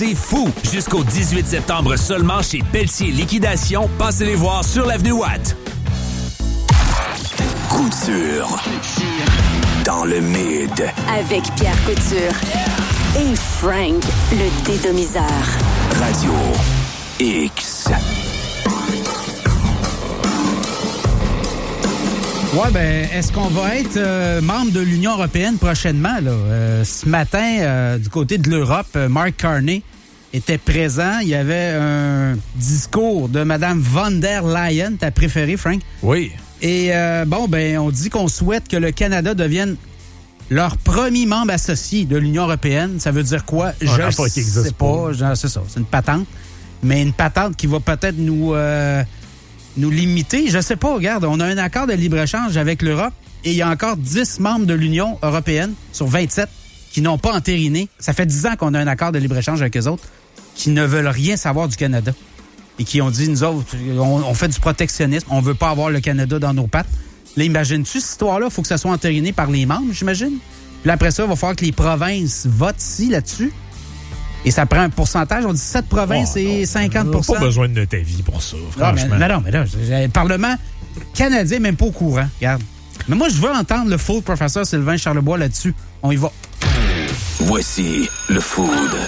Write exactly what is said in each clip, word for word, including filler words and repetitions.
C'est fou! Jusqu'au dix-huit septembre seulement chez Pelletier Liquidation. Passez les voir sur l'avenue Watt. Couture. Dans le mid. Avec Pierre Couture. Et Frank, le dédomiseur. Radio X. Ouais, ben, est-ce qu'on va être euh, membre de l'Union européenne prochainement, là? Euh, ce matin, euh, du côté de l'Europe, euh, Mark Carney était présent. Il y avait un discours de Mme von der Leyen, ta préférée, Frank. Oui. Et euh, bon, ben, on dit qu'on souhaite que le Canada devienne leur premier membre associé de l'Union européenne. Ça veut dire quoi? Je ne sais pas. pas. C'est ça, c'est une patente. Mais une patente qui va peut-être nous... Euh, nous limiter. Je sais pas, regarde, on a un accord de libre-échange avec l'Europe et il y a encore dix membres de l'Union européenne sur vingt-sept qui n'ont pas entériné. Ça fait dix ans qu'on a un accord de libre-échange avec eux autres qui ne veulent rien savoir du Canada et qui ont dit, nous autres, on, on fait du protectionnisme, on veut pas avoir le Canada dans nos pattes. Là, imagines-tu cette histoire-là? Il faut que ça soit entériné par les membres, j'imagine. Puis après ça, il va falloir que les provinces votent ici, là-dessus. Et ça prend un pourcentage. On dit sept provinces oh, et non, cinquante pour cent. On n'a pas besoin de ta vie pour ça, franchement. Non, mais, non, mais là, le Parlement canadien n'est même pas au courant. Regarde. Mais moi, je veux entendre le food professeur Sylvain Charlebois là-dessus. On y va. Voici le food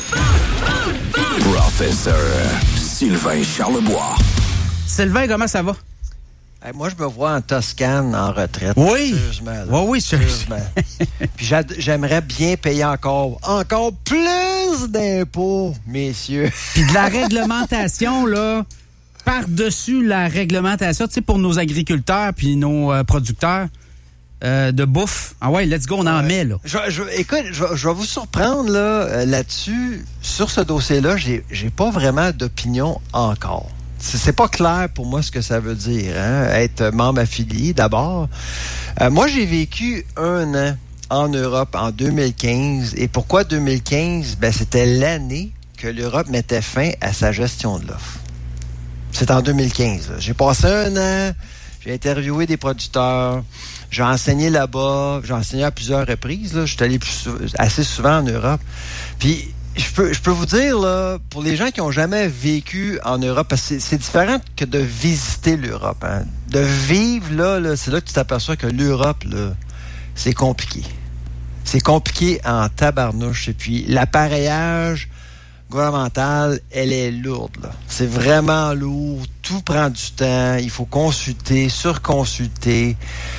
professeur Sylvain Charlebois. Sylvain, comment ça va? Hey, moi, je me vois en Toscane en retraite. Oui. Sérieusement. Oui, oui, sérieusement. Puis j'aimerais bien payer encore, encore plus d'impôts, messieurs. Puis de la réglementation, là, par-dessus la réglementation, tu sais, pour nos agriculteurs puis nos euh, producteurs euh, de bouffe. Ah ouais, let's go, on en euh, met, là. Je, je, écoute, je, je vais vous surprendre, là, euh, là-dessus. Sur ce dossier-là, j'ai, j'ai pas vraiment d'opinion encore. C'est pas clair pour moi ce que ça veut dire, hein, être membre affilié, d'abord. Euh, moi, j'ai vécu un an en Europe en deux mille quinze. Et pourquoi deux mille quinze? Ben, c'était l'année que l'Europe mettait fin à sa gestion de l'offre. C'est en deux mille quinze. Là. J'ai passé un an, j'ai interviewé des producteurs, j'ai enseigné là-bas, j'ai enseigné à plusieurs reprises. Là. Je suis allé plus, assez souvent en Europe. Puis, Je peux, je peux vous dire, là, pour les gens qui n'ont jamais vécu en Europe, parce que c'est, c'est différent que de visiter l'Europe. Hein. De vivre là, là, c'est là que tu t'aperçois que l'Europe, là, c'est compliqué. C'est compliqué en tabarnouche. Et puis, l'appareillage gouvernemental, elle est lourde. Là. C'est vraiment lourd. Tout prend du temps. Il faut consulter, surconsulter.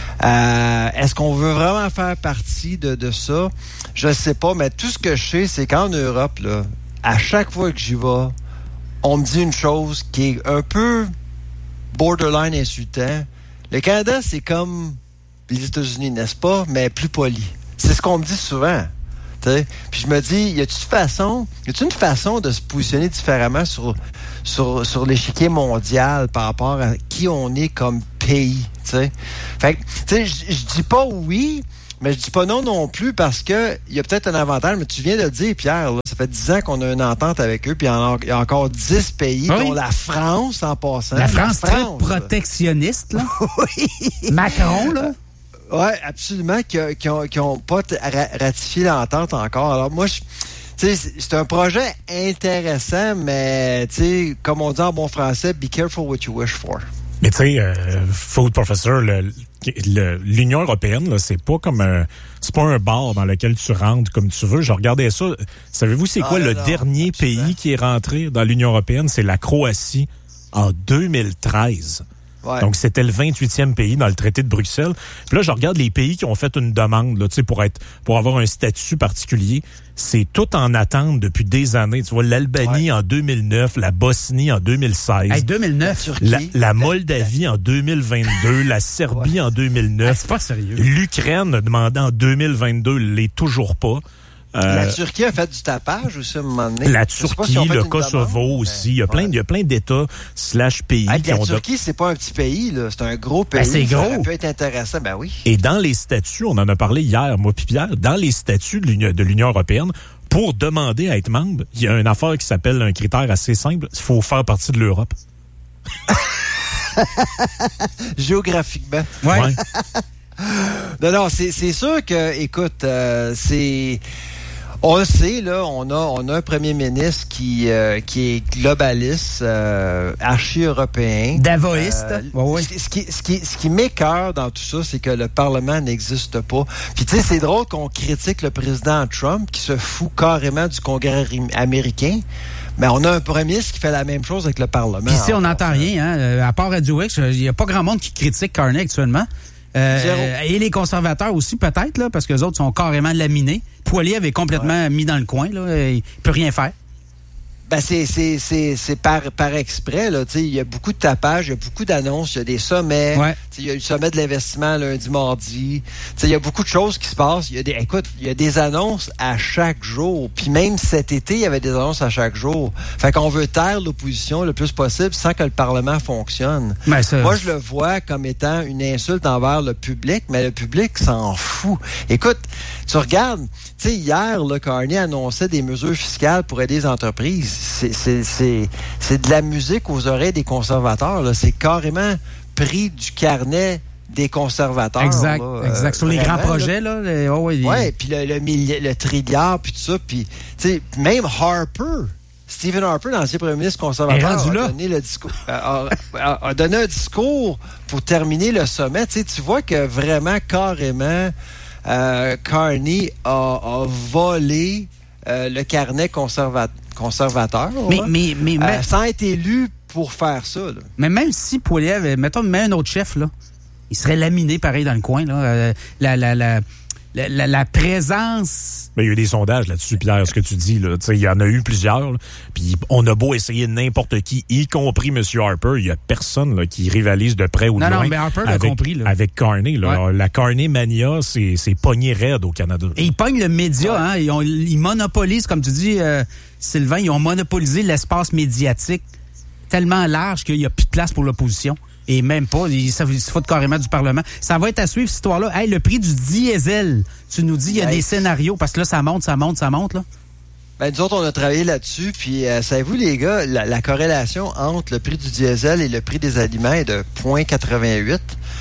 Euh, est-ce qu'on veut vraiment faire partie de, de ça? Je ne sais pas, mais tout ce que je sais, c'est qu'en Europe, là, à chaque fois que j'y vais, on me dit une chose qui est un peu borderline insultant. Le Canada, c'est comme les États-Unis, n'est-ce pas? Mais plus poli. C'est ce qu'on me dit souvent. T'sais? Puis je me dis, y a-t-il une façon, y a-t-il une façon de se positionner différemment sur, sur, sur l'échiquier mondial par rapport à qui on est comme pays? T'sais? Fait que, tu sais, je dis pas oui, mais je dis pas non non plus parce que il y a peut-être un avantage, mais tu viens de le dire, Pierre, là, ça fait dix ans qu'on a une entente avec eux, puis il y a encore dix pays, oui. dont la France en passant. La France, la France très protectionniste, là. Oui. Macron, là. Oui, absolument, qui n'ont pas ratifié l'entente encore. Alors moi, je, tu sais, c'est un projet intéressant, mais tu sais, comme on dit en bon français, be careful what you wish for. Mais tu sais, euh, Food Professor, le, le, l'Union européenne, là, c'est pas comme un, c'est pas un bar dans lequel tu rentres comme tu veux. Je regardais ça. Savez-vous c'est quoi ah, le non, dernier absolument. pays qui est rentré dans l'Union européenne? C'est la Croatie en deux mille treize. Ouais. Donc, c'était le vingt-huitième pays dans le traité de Bruxelles. Puis là, je regarde les pays qui ont fait une demande là, tu sais, pour être, pour avoir un statut particulier. C'est tout en attente depuis des années. Tu vois, l'Albanie ouais. en deux mille neuf, la Bosnie en deux mille seize. Hey, deux mille neuf, la, la Moldavie en deux mille vingt-deux, la Serbie ouais. en deux mille neuf. Hey, c'est pas sérieux. L'Ukraine a demandé en deux mille vingt-deux, l'est toujours pas. Euh, la Turquie a fait du tapage aussi à un moment donné. La Turquie, si le Kosovo demande, aussi. Il y a plein, ouais. il y a plein d'États slash pays hey, qui la ont... La Turquie, de... c'est pas un petit pays, là. C'est un gros pays. Ben, c'est gros. Ça peut être intéressant, ben oui. Et dans les statuts, on en a parlé hier, moi puis Pierre, dans les statuts de l'Union, de l'Union européenne, pour demander à être membre, il y a une affaire qui s'appelle un critère assez simple. Il faut faire partie de l'Europe. Géographiquement. Ouais. ouais. non, non, c'est, c'est sûr que, écoute, euh, c'est... On le sait, là, on a, on a un premier ministre qui, euh, qui est globaliste, euh, archi-européen. Davoïste. Euh, ouais, ouais. Ce qui, ce qui, ce qui m'écoeure dans tout ça, c'est que le Parlement n'existe pas. Puis tu sais, c'est drôle qu'on critique le président Trump qui se fout carrément du Congrès américain. Mais on a un premier ministre qui fait la même chose avec le Parlement. Puis ici, on n'entend rien. Hein? À part Radio X, il n'y a pas grand monde qui critique Carney actuellement. Euh, et les conservateurs aussi, peut-être, là, parce que les autres sont carrément laminés. Poilievre est complètement ouais. mis dans le coin. Là, il peut rien faire. Ben c'est c'est c'est c'est par par exprès là, tu sais, il y a beaucoup de tapage, il y a beaucoup d'annonces, il y a des sommets, ouais. tu sais, il y a le sommet de l'investissement lundi mardi, tu sais, il y a beaucoup de choses qui se passent, il y a des écoute, il y a des annonces à chaque jour, puis même cet été, il y avait des annonces à chaque jour. Fait qu'on veut taire l'opposition le plus possible sans que le Parlement fonctionne. Ben, ça... Moi, je le vois comme étant une insulte envers le public, mais le public s'en fout. Écoute, tu regardes, tu sais, hier, là, Carney annonçait des mesures fiscales pour aider les entreprises. C'est, c'est, c'est, c'est de la musique aux oreilles des conservateurs. Là. C'est carrément pris du carnet des conservateurs. Exact, là, exact. Euh, Sur les grands projets, là. là les, oh, oui, les... ouais, puis le, le, milli- le trilliard, puis tout ça. Puis, tu sais, même Harper, Stephen Harper, l'ancien premier ministre conservateur, a donné, le discours, a, a, a donné un discours pour terminer le sommet. Tu sais, tu vois que vraiment, carrément, euh, Carney a, a volé euh, le carnet conservateur. conservateur, mais, mais, mais, euh, mais, sans être élu pour faire ça. Là. Mais même si Poilievre, mettons, met un autre chef, là, il serait laminé pareil dans le coin. Là. Euh, la, la, la, la, la, la présence... Mais il y a eu des sondages là-dessus, Pierre, ce que tu dis. Là. Il y en a eu plusieurs. Là. Puis on a beau essayer n'importe qui, y compris M. Harper, il n'y a personne là, qui rivalise de près ou de non, loin. Non, mais Harper l'a avec, compris. Là. Avec Carney. Là. Ouais. La Carney mania, c'est, c'est pogné raide au Canada. Là. Et ils pognent le média. Ouais. Hein, ils, ont, ils monopolisent, comme tu dis, euh, Sylvain, ils ont monopolisé l'espace médiatique tellement large qu'il n'y a plus de place pour l'opposition. Et même pas, ils se foutent carrément du Parlement. Ça va être à suivre, cette histoire-là. Hey, le prix du diesel, tu nous dis, il y a hey. des scénarios, parce que là, ça monte, ça monte, ça monte, là. Ben, nous autres, on a travaillé là-dessus, puis euh, savez-vous, les gars, la, la corrélation entre le prix du diesel et le prix des aliments est de zéro virgule quatre-vingt-huit.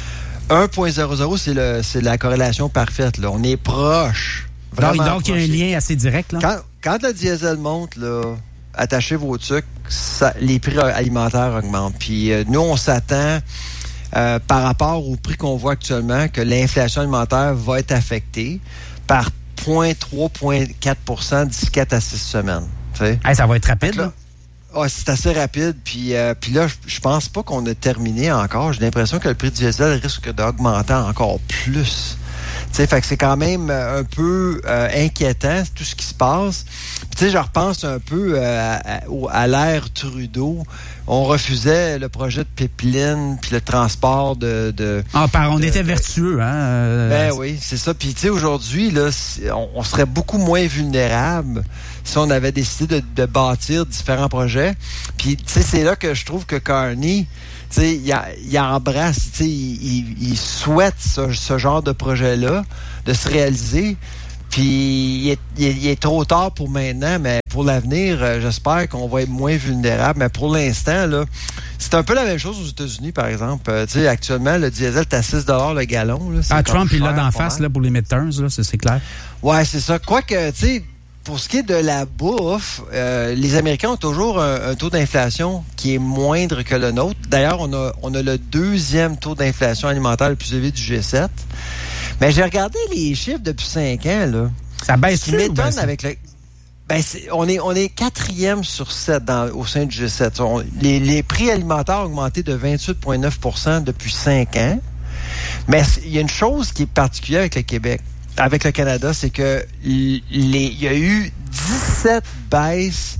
un virgule zéro zéro, c'est, le, c'est la corrélation parfaite, là. On est proche. Donc, donc il y a un lien assez direct, là. Quand, quand le diesel monte, là, attachez vos trucs, ça, les prix alimentaires augmentent. Puis euh, nous, on s'attend, euh, par rapport au prix qu'on voit actuellement, que l'inflation alimentaire va être affectée par zéro virgule trois à zéro virgule quatre pour cent d'ici quatre à six semaines. Hey, ça va être rapide, là? Oh, c'est assez rapide. Puis, euh, puis là, je pense pas qu'on a terminé encore. J'ai l'impression que le prix du diesel risque d'augmenter encore plus. T'sais, fait que c'est quand même un peu euh, inquiétant tout ce qui se passe. Tu sais, je repense un peu euh, à, à l'ère Trudeau. On refusait le projet de pipeline puis le transport de. de ah, par, on de, était vertueux, hein. Euh, ben oui, c'est ça. Puis tu sais, aujourd'hui, là, on, on serait beaucoup moins vulnérable si on avait décidé de, de bâtir différents projets. Puis tu sais, c'est là que je trouve que Carney, tu sais, il, il embrasse, tu sais, il, il, il souhaite ce, ce genre de projet-là de se réaliser. Puis il est, il, est, il est trop tard pour maintenant, mais pour l'avenir, euh, j'espère qu'on va être moins vulnérable. Mais pour l'instant, là, c'est un peu la même chose aux États-Unis, par exemple. Euh, tu sais, actuellement, le diesel est à six dollars le gallon. Là, ah, Trump, il l'a d'en face là, pour les midterms, là, c'est, c'est clair. Ouais, c'est ça. Quoique, tu sais, pour ce qui est de la bouffe, euh, les Américains ont toujours un, un taux d'inflation qui est moindre que le nôtre. D'ailleurs, on a, on a le deuxième taux d'inflation alimentaire le plus élevé du G sept. Mais j'ai regardé les chiffres depuis cinq ans, là. Ça baisse. Ce qui m'étonne avec le... Ben, c'est, on est, on est quatrième sur sept dans, au sein du G sept. On, les, les prix alimentaires ont augmenté de vingt-huit virgule neuf pour cent depuis cinq ans. Mais il y a une chose qui est particulière avec le Québec, avec le Canada, c'est que il y a eu dix-sept baisses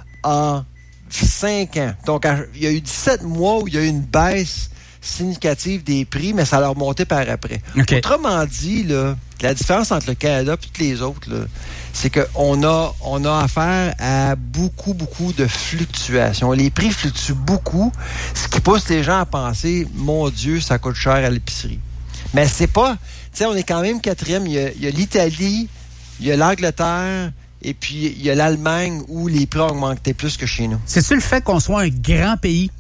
en cinq ans. Donc, il y a eu dix-sept mois où il y a eu une baisse significative des prix, mais ça a remonté par après. Okay. Autrement dit, là, la différence entre le Canada et tous les autres, là, c'est qu'on a, on a affaire à beaucoup, beaucoup de fluctuations. Les prix fluctuent beaucoup, ce qui pousse les gens à penser, mon Dieu, ça coûte cher à l'épicerie. Mais c'est pas... Tu sais, on est quand même quatrième. Il y a, il y a l'Italie, il y a l'Angleterre, et puis il y a l'Allemagne où les prix ont augmenté plus que chez nous. C'est-tu le fait qu'on soit un grand pays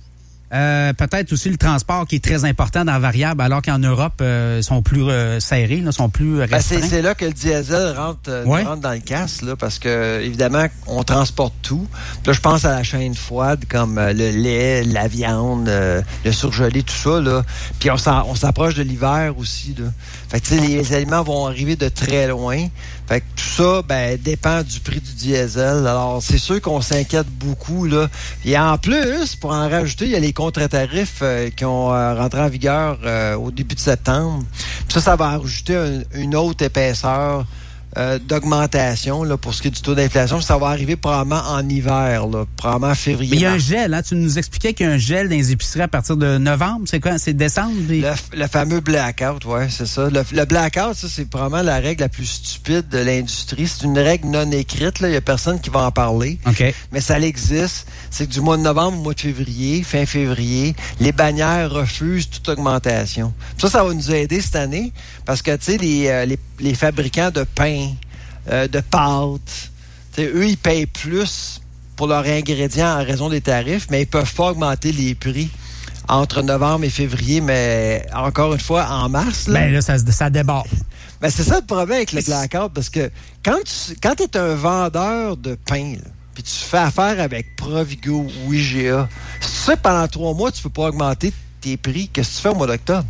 Euh, peut-être aussi le transport qui est très important dans la variable, alors qu'en Europe, euh, ils sont plus euh, serrés, là, sont plus restreints. Ben c'est, c'est là que le diesel rentre, euh, ouais. rentre dans le casse, là, parce que évidemment, on transporte tout. Puis là, je pense à la chaîne froide, comme euh, le lait, la viande, euh, le surgelé, tout ça, là. Puis on, s'en, on s'approche de l'hiver aussi, là. Fait que, tu sais, les aliments vont arriver de très loin. Fait que tout ça, ben, dépend du prix du diesel. Alors, c'est sûr qu'on s'inquiète beaucoup, là. Et en plus, pour en rajouter, il y a les contre-tarifs euh, qui ont euh, rentré en vigueur euh, au début de septembre. Puis ça, ça va rajouter un, une autre épaisseur euh, d'augmentation là, pour ce qui est du taux d'inflation. Ça va arriver probablement en hiver, là, probablement en février. Mais il y a un gel, hein? Tu nous expliquais qu'il y a un gel dans les épiceries à partir de novembre. C'est quoi? C'est décembre? Des... Le, le fameux blackout, oui, c'est ça. Le, le blackout, ça, c'est probablement la règle la plus stupide de l'industrie. C'est une règle non écrite, là. Il n'y a personne qui va en parler. OK. Mais ça existe. C'est que du mois de novembre au mois de février, fin février, les bannières refusent toute augmentation. Ça, ça va nous aider cette année parce que, tu sais, les, euh, les, les fabricants de pain, euh, de pâtes, tu sais, eux, ils payent plus pour leurs ingrédients en raison des tarifs, mais ils peuvent pas augmenter les prix entre novembre et février, mais encore une fois, en mars. Là, ben là, ça, ça déborde. Ben c'est ça le problème avec le blackout, parce que quand tu quand es un vendeur de pain, là, puis tu fais affaire avec Provigo ou I G A, si tu sais que pendant trois mois, tu ne peux pas augmenter tes prix, qu'est-ce que tu fais au mois d'octobre?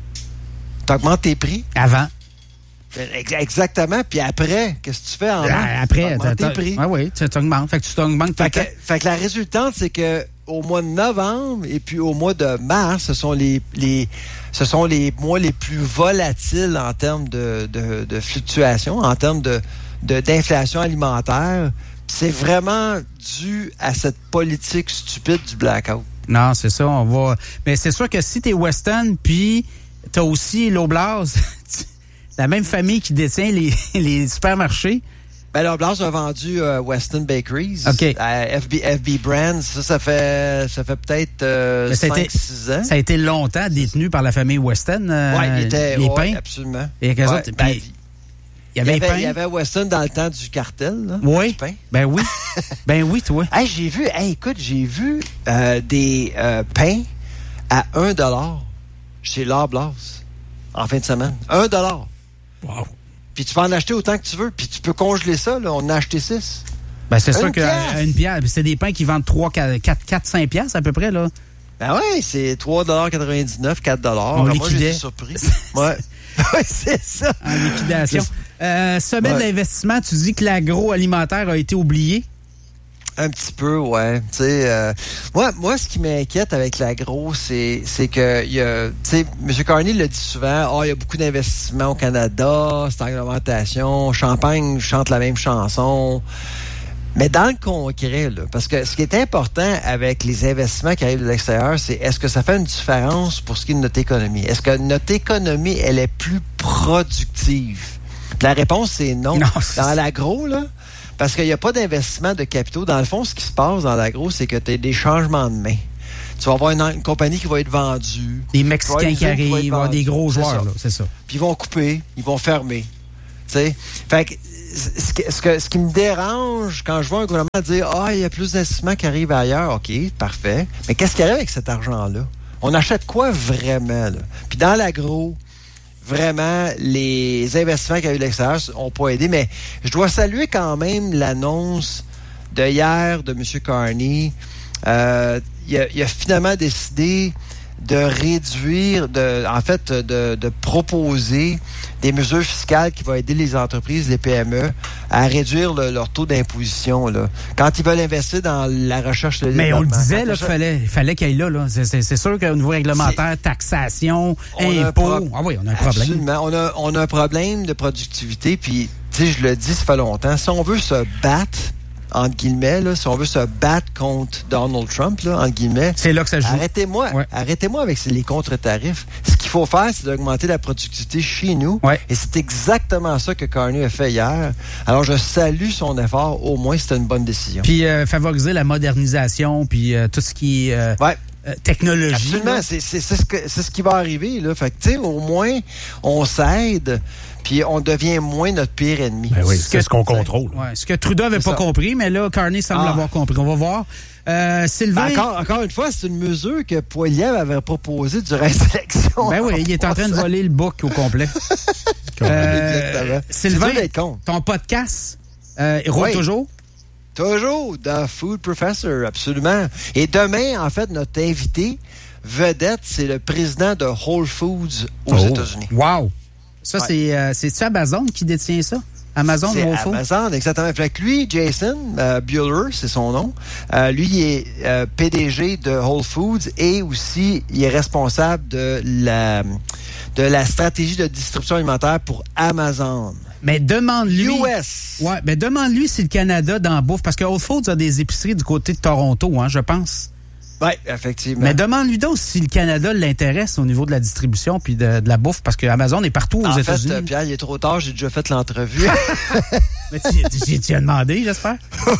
Tu augmentes tes prix? Avant. Exactement. Puis après, qu'est-ce que tu fais en mars? Après, tu augmentes tes prix. Oui, oui, tu t'augmentes. Fait que tu t'augmentes tout le temps. Fait que la résultante, c'est que au mois de novembre et puis au mois de mars, ce sont les, les, ce sont les mois les plus volatiles en termes de, de, de fluctuations, en termes de, de, d'inflation alimentaire. C'est vraiment dû à cette politique stupide du blackout. Non, c'est ça, on va... Mais c'est sûr que si t'es Weston, puis t'as aussi l'Oblast, la même famille qui détient les, les supermarchés. Ben, l'Oblast a vendu euh, Weston Bakeries okay. à F B, F B Brands. Ça, ça fait, ça fait peut-être euh, cinq six ans. Ça a été longtemps détenu par la famille Weston, euh, ouais, il était, les ouais, pains. absolument. Et ouais, autres, ben, puis, il y avait, il, y avait, pain. il y avait Weston dans le temps du cartel, là. Oui. Du pain. Ben oui. Ben oui, toi. Hey, j'ai vu, hey, écoute, j'ai vu euh, des euh, pains à un dollar chez l'Oblast en fin de semaine. un dollar. Wow. Puis tu peux en acheter autant que tu veux. Puis tu peux congeler ça, là. On en a acheté six. Ben c'est une sûr qu'à une pièce, c'est des pains qui vendent trois, quatre, cinq piastres à peu près, là. Ben oui, c'est trois dollars quatre-vingt-dix-neuf, quatre dollars. On ben, liquidait. moi, j'étais surpris. Ouais. Oui, c'est ça. En liquidation. Euh, sommet ouais. de l'investissement, tu dis que l'agroalimentaire a été oublié? Un petit peu, ouais. Tu sais, euh, moi, moi, ce qui m'inquiète avec l'agro, c'est, c'est que, il y a, tu sais, M. Carney le dit souvent, oh, il y a beaucoup d'investissements au Canada, c'est en augmentation, Champagne chante la même chanson. Mais dans le concret, là, parce que ce qui est important avec les investissements qui arrivent de l'extérieur, c'est est-ce que ça fait une différence pour ce qui est de notre économie? Est-ce que notre économie, elle est plus productive? Puis la réponse, c'est non. non dans l'agro, là, parce qu'il n'y a pas d'investissement de capitaux. Dans le fond, ce qui se passe dans l'agro, c'est que tu as des changements de main. Tu vas avoir une, une compagnie qui va être vendue. Des Mexicains qui arrivent, il va avoir des gros joueurs, là, c'est ça. Puis ils vont couper, ils vont fermer. Tu sais? Fait que ce, que, ce, que, ce qui me dérange quand je vois un gouvernement dire « Ah, il y a plus d'investissements qui arrivent ailleurs. » OK, parfait. Mais qu'est-ce qui arrive avec cet argent-là? On achète quoi vraiment, là? Puis dans l'agro, vraiment, les investissements qui arrivent de l'extérieur n'ont pas aidé. Mais je dois saluer quand même l'annonce de hier de M. Carney. Euh, il, a, il a finalement décidé de réduire, de, en fait, de, de proposer des mesures fiscales qui vont aider les entreprises, les P M E, à réduire le, leur taux d'imposition. Là. Quand ils veulent investir dans la recherche de Mais on le disait là, qu'il fallait, fallait qu'il y ait là. là. C'est, c'est, c'est sûr qu'au niveau réglementaire, c'est... taxation, impôts, pro... ah oui, on a un problème. Absolument. On a, on a un problème de productivité. Puis, tu sais, je le dis, ça fait longtemps. Si on veut se battre, entre guillemets, là, si on veut se battre contre Donald Trump, là, entre guillemets, c'est là que ça joue. Arrêtez-moi, ouais. arrêtez-moi avec les contre-tarifs. Ce qu'il faut faire, c'est d'augmenter la productivité chez nous. Ouais. Et c'est exactement ça que Carney a fait hier. Alors, je salue son effort. Au moins, c'était une bonne décision. Puis, euh, favoriser la modernisation, puis euh, tout ce qui... Euh, ouais. euh, technologie. Absolument, c'est, c'est, c'est, ce que, c'est ce qui va arriver. Là. Fait que, tu sais, au moins, on s'aide, puis on devient moins notre pire ennemi. Ben oui, Ce c'est que- ce qu'on contrôle. Ouais, ce que Trudeau avait C'est pas ça. compris, mais là, Carney semble Ah. l'avoir compris. On va voir. Euh, Sylvain... Ben, encore, encore une fois, c'est une mesure que Poilievre avait proposée durant les élections. Ben oui, il est en train de voler le book au complet. Euh, Exactement. Sylvain, C'est dur d'être con. ton podcast, euh, il roule Oui. toujours? Toujours, The Food Professor, absolument. Et demain, en fait, notre invité vedette, c'est le président de Whole Foods aux Oh. États-Unis. Wow! Ça, Ouais. c'est, euh, c'est-tu Amazon qui détient ça? Amazon, C'est Whole Foods? Amazon, exactement. Fait que lui, Jason euh, Bueller, c'est son nom. Euh, lui, il est euh, P D G de Whole Foods et aussi, il est responsable de la, de la stratégie de distribution alimentaire pour Amazon. Mais demande-lui... U S. Ouais, mais demande-lui si le Canada dans la bouffe, parce que Whole Foods a des épiceries du côté de Toronto, hein, je pense. Oui, effectivement. Mais demande-lui donc si le Canada l'intéresse au niveau de la distribution puis de, de la bouffe, parce que Amazon est partout aux en fait, États-Unis. euh, Pierre, il est trop tard, j'ai déjà fait l'entrevue. Mais tu, tu, tu as demandé, j'espère?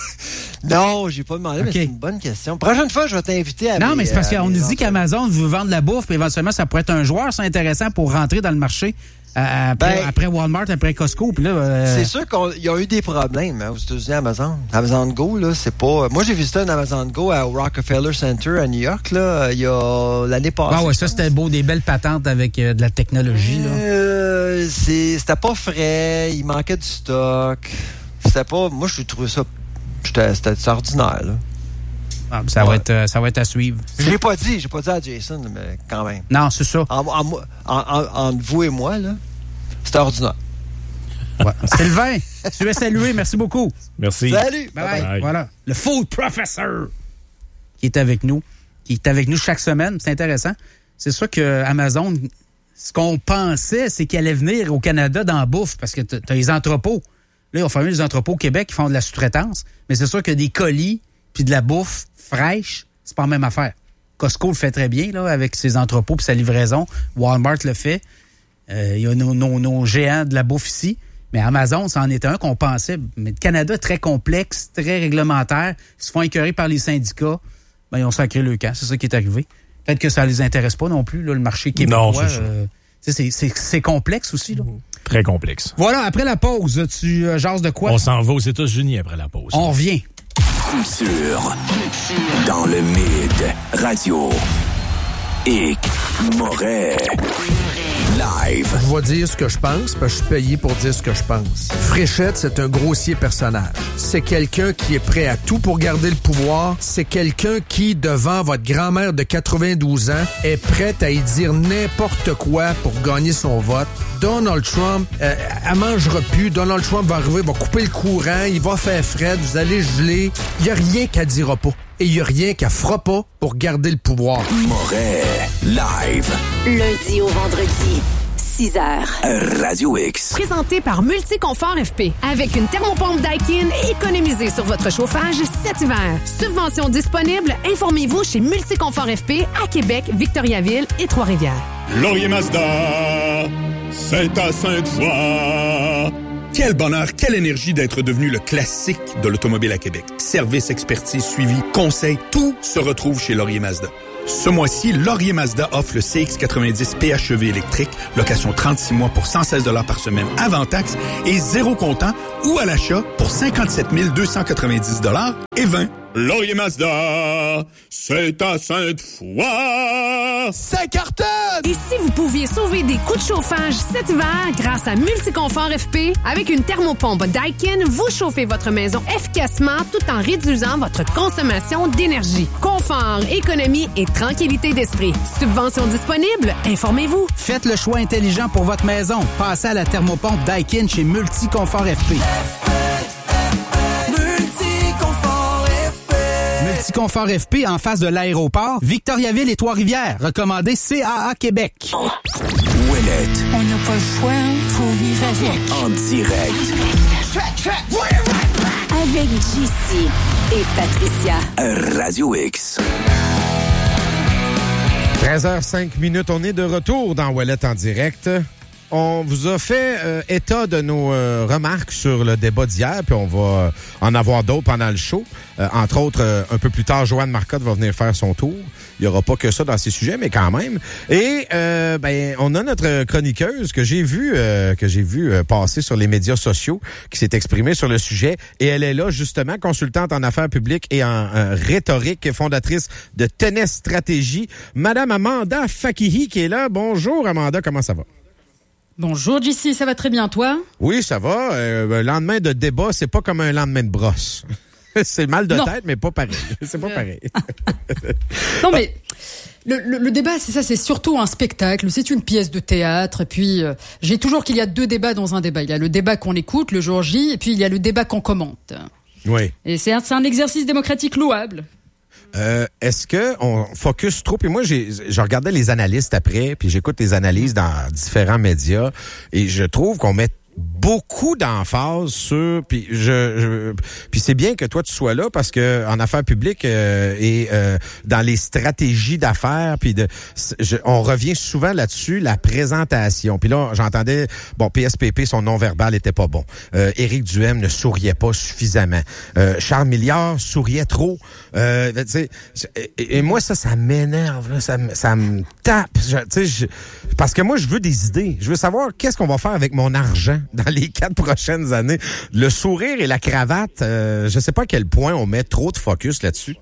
Non, j'ai pas demandé, mais Ok. c'est une bonne question. Prochaine fois, je vais t'inviter à Non, mes- mais c'est parce à qu'on mes nous dit entrevues. qu'Amazon veut vendre de la bouffe, puis éventuellement, ça pourrait être un joueur, c'est intéressant pour rentrer dans le marché euh, après, Ben, après Walmart, après Costco. Puis là, euh, C'est sûr qu'il y a eu des problèmes hein, aux États-Unis, Amazon. Amazon Go, là, c'est pas. Moi, j'ai visité un Amazon Go à- au Rockefeller Center à New York, là, il y a l'année passée. ah ouais, je ça, pense. c'était beau, des belles patentes avec euh, de la technologie. Là. Euh, c'est- c'était pas frais, il manquait du stock. C'était pas. Moi, je trouvé ça. C'était c'était ordinaire, là. Ah, ça, va Ouais. être, euh, ça va être à suivre. Je l'ai pas dit, j'ai pas dit à Jason, mais quand même. Non, c'est ça. En, en, en, en- entre vous et moi, là, c'était ordinaire. Ouais. Sylvain, tu es salué. Merci beaucoup. Merci. Salut! Bye Bye-bye. bye. Bye. Voilà. Le Food Professor qui est avec nous, qui est avec nous chaque semaine. C'est intéressant. C'est sûr que Amazon, ce qu'on pensait, c'est qu'elle allait venir au Canada dans la bouffe parce que tu as les entrepôts. Là, ils ont formé les entrepôts au Québec qui font de la sous-traitance. Mais c'est sûr que des colis puis de la bouffe fraîche, c'est pas la même affaire. Costco le fait très bien là, avec ses entrepôts puis sa livraison. Walmart le fait. Euh, Il y a nos, nos, nos géants de la bouffe ici. Mais Amazon, c'en était un qu'on pensait. Mais le Canada, très complexe, très réglementaire. Ils se font écœurer par les syndicats. Ben, ils ont sacré le camp. C'est ça qui est arrivé. Peut-être que ça les intéresse pas non plus, là, le marché québécois. Non, c'est ça. euh, tu sais, c'est, c'est, c'est complexe aussi. Là. Très complexe. Voilà, après la pause, tu euh, jases de quoi? On s'en va aux États-Unis après la pause. On revient. Culture. Dans le Mid. Radio. Hic. Moret. Live. Je vais dire ce que je pense, parce que je suis payé pour dire ce que je pense. Fréchette, c'est un grossier personnage. C'est quelqu'un qui est prêt à tout pour garder le pouvoir. C'est quelqu'un qui, devant votre grand-mère de quatre-vingt-douze ans, est prête à y dire n'importe quoi pour gagner son vote. Donald Trump, euh, elle mangera plus. Donald Trump va arriver, va couper le courant, il va faire fret, vous allez geler. Il n'y a rien qu'elle dira pas. Et il n'y a rien qu'elle fera pas pour garder le pouvoir. Moret. Live. Lundi au vendredi, six heures. Radio X. Présenté par Multiconfort F P. Avec une thermopompe Daikin, économisez sur votre chauffage cet hiver. Subvention disponible, informez-vous chez Multiconfort F P à Québec, Victoriaville et Trois-Rivières. Laurier Mazda, c'est à Sainte-Foy. Quel bonheur, quelle énergie d'être devenu le classique de l'automobile à Québec. Service, expertise, suivi, conseil, tout se retrouve chez Laurier Mazda. Ce mois-ci, Laurier Mazda offre le C X quatre-vingt-dix P H E V électrique, location trente-six mois pour cent seize dollars par semaine avant taxe et zéro comptant ou à l'achat pour cinquante-sept mille deux cent quatre-vingt-dix dollars et vingt. Laurier Mazda, c'est à Sainte-Foy. Ça cartonne! Et si vous pouviez sauver des coûts de chauffage cet hiver grâce à Multiconfort F P, avec une thermopompe Daikin, vous chauffez votre maison efficacement tout en réduisant votre consommation d'énergie. Confort, économie et tranquillité d'esprit. Subvention disponible? Informez-vous. Faites le choix intelligent pour votre maison. Passez à la thermopompe Daikin chez Multiconfort F P. Multiconfort F P en face de l'aéroport, Victoriaville et Trois-Rivières. Recommandé C A A Québec. Ouellette. On n'a pas le choix, faut vivre avec. En direct. Avec J C et Patricia. Radio X. treize heures cinq minutes, on est de retour dans Ouellette en direct. on vous a fait euh, état de nos euh, remarques sur le débat d'hier, puis on va euh, en avoir d'autres pendant le show. Euh, entre autres, euh, un peu plus tard, Joanne Marcotte va venir faire son tour. Il y aura pas que ça dans ces sujets, mais quand même. Et euh, ben, on a notre chroniqueuse que j'ai vue euh, que j'ai vu euh, passer sur les médias sociaux, qui s'est exprimée sur le sujet, et elle est là justement, consultante en affaires publiques et en, en rhétorique, fondatrice de Tennis Stratégie, Madame Amanda Fakihi qui est là. Bonjour Amanda, comment ça va? Bonjour J C, ça va très bien, toi? Oui, ça va. Euh, un lendemain de débat, c'est pas comme un lendemain de brosse. C'est mal de non. tête, mais pas pareil. C'est pas pareil. Non, mais le, le, le débat, c'est ça, c'est surtout un spectacle, c'est une pièce de théâtre. Et puis, euh, j'ai toujours qu'il y a deux débats dans un débat. Il y a le débat qu'on écoute, le jour J, et puis il y a le débat qu'on commente. Oui. Et c'est un, c'est un exercice démocratique louable. Euh, est-ce que on focus trop? Puis moi, j'ai, je regardais les analystes après, puis j'écoute les analyses dans différents médias, et je trouve qu'on met beaucoup d'emphase sur, puis je, je puis c'est bien que toi tu sois là parce que en affaires publiques euh, et euh, dans les stratégies d'affaires, puis de je, on revient souvent là-dessus, la présentation. Puis là j'entendais bon P S P P, son non-verbal était pas bon. Euh, Éric Duhem ne souriait pas suffisamment. Euh, Charles Milliard souriait trop. Euh, tu sais, et, et moi ça ça m'énerve là, ça ça me tape. Tu sais, parce que moi je veux des idées. Je veux savoir qu'est-ce qu'on va faire avec mon argent dans les quatre prochaines années. Le sourire et la cravate, euh, je sais pas à quel point on met trop de focus là-dessus.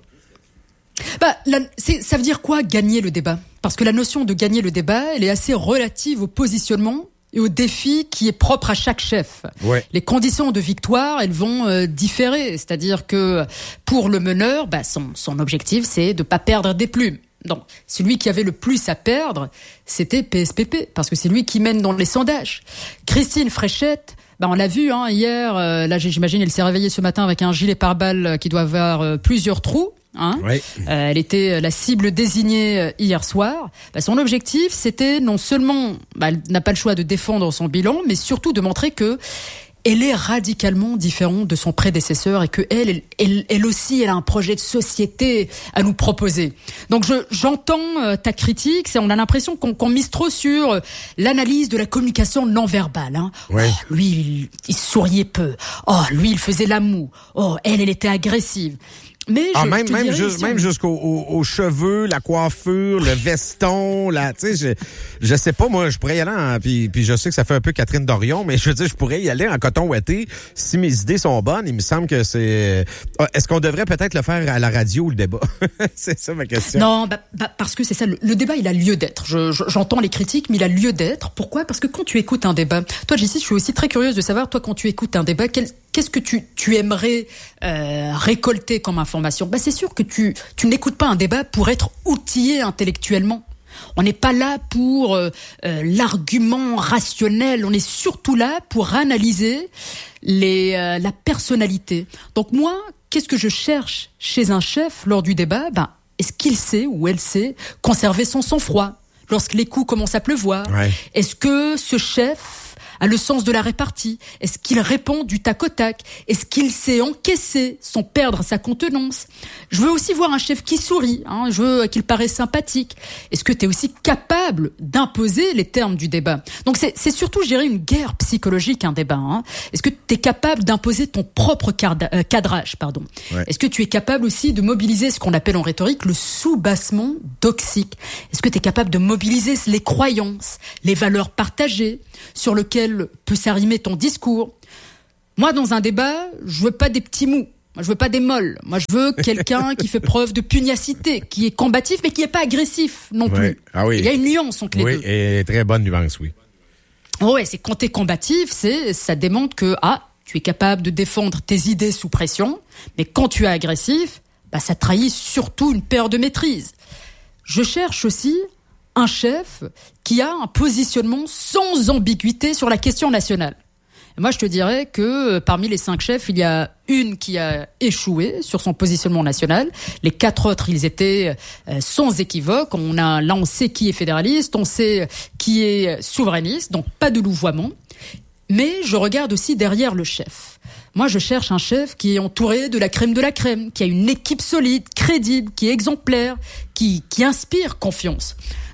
Bah, la, c'est, ça veut dire quoi, gagner le débat? Parce que la notion de gagner le débat, elle est assez relative au positionnement et au défi qui est propre à chaque chef. Ouais. Les conditions de victoire, elles vont euh, différer. C'est-à-dire que pour le meneur, bah, son, son objectif, c'est de pas perdre des plumes. Donc, celui qui avait le plus à perdre, c'était P S P P, parce que c'est lui qui mène dans les sondages. Christine Fréchette, bah on l'a vu hein, hier, euh, là j'imagine elle s'est réveillée ce matin avec un gilet pare-balles qui doit avoir euh, plusieurs trous. Hein. Oui. Euh, elle était la cible désignée hier soir. Bah, son objectif, c'était non seulement, bah, elle n'a pas le choix de défendre son bilan, mais surtout de montrer que elle est radicalement différente de son prédécesseur et que elle, elle, elle, elle aussi, elle a un projet de société à nous proposer. Donc, je, j'entends euh, ta critique. C'est, on a l'impression qu'on, qu'on mise trop sur euh, l'analyse de la communication non verbale. Hein. Ouais. Oh, lui, il, il souriait peu. Oh, lui, il faisait la moue. Oh, elle, elle était agressive. Mais ah, je, même je même, dirais, juste, si même on... jusqu'aux aux, aux cheveux, la coiffure, le veston, la, tu sais, je, je sais pas, moi, je pourrais y aller en, puis, puis je sais que ça fait un peu Catherine Dorion, mais je veux dire, je pourrais y aller en coton ouaté si mes idées sont bonnes. Il me semble que c'est, est-ce qu'on devrait peut-être le faire à la radio, le débat? C'est ça ma question. Non, bah, bah, parce que c'est ça, le, le débat, il a lieu d'être. Je, je, j'entends les critiques, mais il a lieu d'être. Pourquoi? Parce que quand tu écoutes un débat, toi, Jessie, je suis aussi très curieuse de savoir, toi, quand tu écoutes un débat, quel, qu'est-ce que tu, tu aimerais euh, récolter comme information? Bah, c'est sûr que tu, tu n'écoutes pas un débat pour être outillé intellectuellement. On n'est pas là pour euh, euh, l'argument rationnel. On est surtout là pour analyser les, euh, la personnalité. Donc moi, qu'est-ce que je cherche chez un chef lors du débat? Ben, est-ce qu'il sait ou elle sait conserver son sang-froid lorsque les coups commencent à pleuvoir? Ouais. Est-ce que ce chef a le sens de la répartie? Est-ce qu'il répond du tac au tac? Est-ce qu'il sait encaisser sans perdre sa contenance? Je veux aussi voir un chef qui sourit, hein, je veux qu'il paraisse sympathique. Est-ce que tu es aussi capable d'imposer les termes du débat? Donc c'est, c'est surtout, je dirais, une guerre psychologique, un débat. Hein. Est-ce que tu es capable d'imposer ton propre cadre, euh, cadrage pardon. Ouais. Est-ce que tu es capable aussi de mobiliser ce qu'on appelle en rhétorique le sous-bassement doxique? Est-ce que tu es capable de mobiliser les croyances, les valeurs partagées sur lesquelles peut s'arrimer ton discours? Moi, dans un débat, je veux pas des petits mous. Moi, je veux pas des molles. Moi, je veux quelqu'un qui fait preuve de pugnacité, qui est combatif, mais qui est pas agressif non plus. Ouais. Ah oui. Il y a une nuance entre les oui, deux. Oui, et très bonne nuance, oui. Ouais, c'est quand t'es combatif, c'est, ça démontre que, ah, tu es capable de défendre tes idées sous pression, mais quand tu es agressif, bah, ça trahit surtout une perte de maîtrise. Je cherche aussi un chef qui a un positionnement sans ambiguïté sur la question nationale. Et moi, je te dirais que parmi les cinq chefs, il y a une qui a échoué sur son positionnement national. Les quatre autres, ils étaient euh, sans équivoque. On a, là, on sait qui est fédéraliste, on sait qui est souverainiste, donc pas de louvoiement. Mais je regarde aussi derrière le chef. Moi, je cherche un chef qui est entouré de la crème de la crème, qui a une équipe solide, crédible, qui est exemplaire, qui, qui inspire confiance.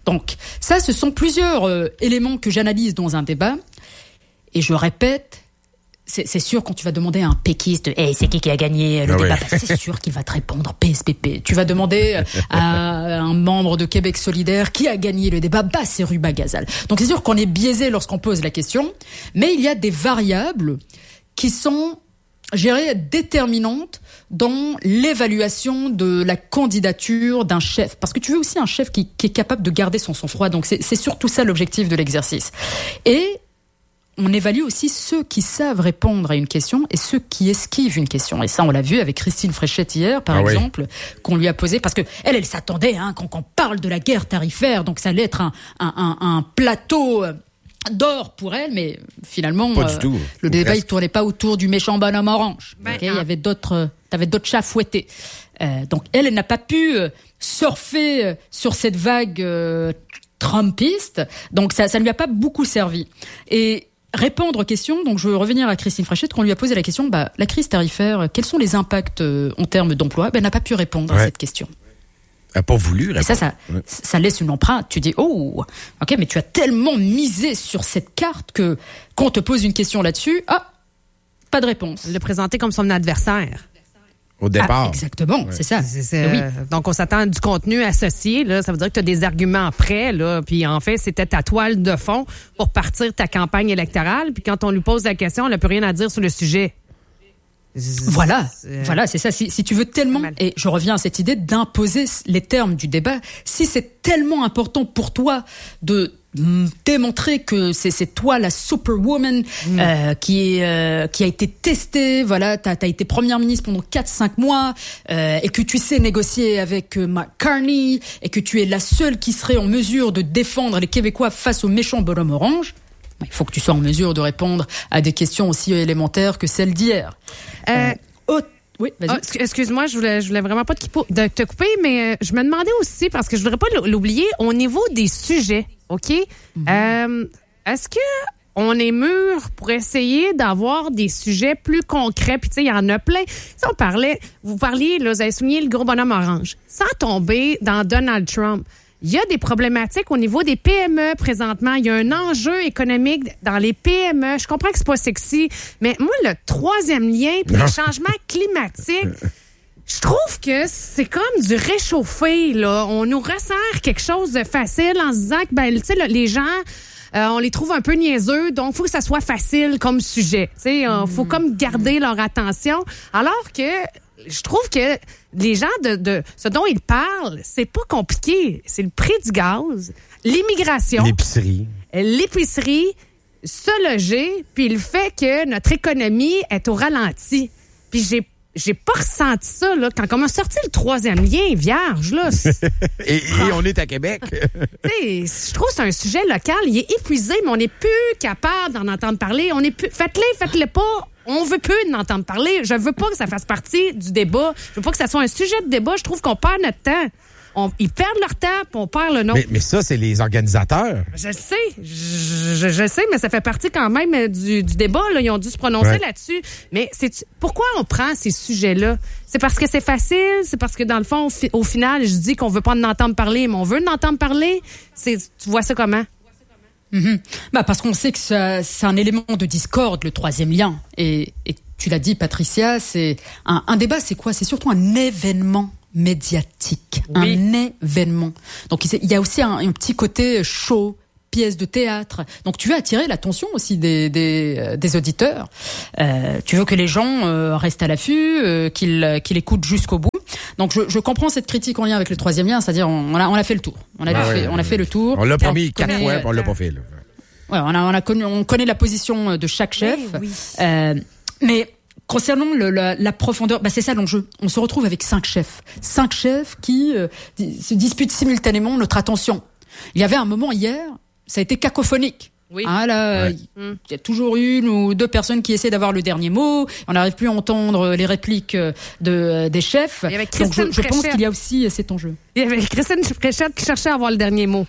Donc, ça, ce sont plusieurs euh, éléments que j'analyse dans un débat. Et je répète, c'est, c'est sûr, quand tu vas demander à un péquiste, hey, c'est qui qui a gagné le ah débat, oui. bah, c'est sûr qu'il va te répondre P S P P. Tu vas demander à un membre de Québec solidaire qui a gagné le débat, bah, c'est Ruba Gazal. Donc, c'est sûr qu'on est biaisé lorsqu'on pose la question, mais il y a des variables qui sont, je dirais, déterminantes dans l'évaluation de la candidature d'un chef. Parce que tu veux aussi un chef qui, qui est capable de garder son sang-froid. Donc, c'est, c'est surtout ça l'objectif de l'exercice. Et on évalue aussi ceux qui savent répondre à une question et ceux qui esquivent une question. Et ça, on l'a vu avec Christine Fréchette hier, par ah exemple, oui. qu'on lui a posé, parce que elle, elle s'attendait hein, qu'on, qu'on parle de la guerre tarifaire, donc ça allait être un, un, un, un plateau d'or pour elle, mais finalement, pas euh, du tout. le débat, il tournait pas autour du méchant bonhomme orange. Ben, Okay, il y avait d'autres, t'avais d'autres chats fouettés. Euh, donc elle, elle n'a pas pu euh, surfer euh, sur cette vague euh, trumpiste, donc ça, ça ne lui a pas beaucoup servi. Et répondre aux questions, donc je veux revenir à Christine Fréchette, qu'on lui a posé la question, bah, la crise tarifaire, quels sont les impacts euh, en termes d'emploi? Ben, elle n'a pas pu répondre ouais. à cette question. Elle n'a pas voulu répondre. Et ça, ça, ouais. ça laisse une empreinte. Tu dis, oh, ok, mais tu as tellement misé sur cette carte que quand on te pose une question là-dessus, ah, pas de réponse. Le présenter comme son adversaire. Au départ. Ah, exactement, ouais. c'est ça. C'est, c'est, oui. Donc, on s'attend à du contenu associé. Là, ça veut dire que tu as des arguments prêts. Là, puis, en fait, c'était ta toile de fond pour partir ta campagne électorale. Puis, quand on lui pose la question, elle n'a plus rien à dire sur le sujet. Voilà, c'est... voilà, c'est ça. Si, si tu veux tellement, et je reviens à cette idée d'imposer les termes du débat, si c'est tellement important pour toi de démontrer que c'est, c'est toi la superwoman mmh. euh, qui est euh, qui a été testée, voilà, t'as, t'as été première ministre pendant quatre cinq mois euh, et que tu sais négocier avec euh, Mark Carney et que tu es la seule qui serait en mesure de défendre les Québécois face au méchant bonhomme orange. Il faut que tu sois en mesure de répondre à des questions aussi élémentaires que celles d'hier. Euh, euh, oh, oui, vas-y. Oh, excuse-moi, je voulais, je voulais vraiment pas te, de te couper, mais je me demandais aussi, parce que je voudrais pas l'oublier, au niveau des sujets, OK? Mm-hmm. Euh, est-ce que on est mûr pour essayer d'avoir des sujets plus concrets? Puis, tu sais, il y en a plein. Si on parlait, vous parliez, là, vous avez souligné le gros bonhomme orange. Sans tomber dans Donald Trump, il y a des problématiques au niveau des P M E présentement. Il y a un enjeu économique dans les P M E. Je comprends que c'est pas sexy, mais moi, le troisième lien, puis les changements climatiques, je trouve que c'est comme du réchauffé, là. On nous resserre quelque chose de facile en se disant que, ben, tu sais, les gens, euh, on les trouve un peu niaiseux, donc il faut que ça soit facile comme sujet. Tu sais, il euh, faut comme garder leur attention. Alors que je trouve que les gens de, de ce dont ils parlent, c'est pas compliqué. C'est le prix du gaz, l'immigration, l'épicerie, l'épicerie, se loger, puis le fait que notre économie est au ralenti. Puis j'ai j'ai pas ressenti ça là quand on a sorti le troisième lien vierge là. et, et on est à Québec. Tu sais, je trouve que c'est un sujet local. Il est épuisé, mais on n'est plus capable d'en entendre parler. On est plus, faites-le, faites-le pas. On veut plus d'en entendre parler. Je veux pas que ça fasse partie du débat. Je veux pas que ça soit un sujet de débat. Je trouve qu'on perd notre temps. On, ils perdent leur temps, puis on perd le nôtre. Mais, mais ça, c'est les organisateurs. Je sais, je, je, je sais, mais ça fait partie quand même du, du débat. Là. Ils ont dû se prononcer ouais. là-dessus. Mais c'est pourquoi on prend ces sujets-là? C'est parce que c'est facile? C'est parce que, dans le fond, au, fi, au final, je dis qu'on veut pas en entendre parler, mais on veut en entendre parler? C'est, tu vois ça comment? Mm-hmm. Bah parce qu'on sait que ça, c'est un élément de discorde, le troisième lien. Et, et tu l'as dit, Patricia, c'est un, un débat, c'est quoi? C'est surtout un événement médiatique, oui. un événement. Donc il y a aussi un, un petit côté show, pièce de théâtre. Donc tu veux attirer l'attention aussi des, des, des auditeurs. Euh, tu veux que les gens euh, restent à l'affût, euh, qu'ils, qu'ils écoutent jusqu'au bout. Donc je, je comprends cette critique en lien avec le troisième lien, c'est-à-dire on, on, a, on a fait le tour. On a, ah fait, ouais, on a fait le tour. On l'a promis quatre fois, euh, on l'a pas fait. Là. Ouais, on a, on a connu, on connaît la position de chaque chef. Oui, oui. Euh, mais concernant le, la, la profondeur, bah c'est ça l'enjeu. On se retrouve avec cinq chefs, cinq chefs qui euh, se disputent simultanément notre attention. Il y avait un moment hier, ça a été cacophonique. Oui. Ah là, ouais. il mm. y a toujours une ou deux personnes qui essaient d'avoir le dernier mot. On n'arrive plus à entendre les répliques de des chefs. Il y avait Donc je, je pense qu'il y a aussi cet enjeu. Il y avait Christine Fréchette qui cherchait à avoir le dernier mot.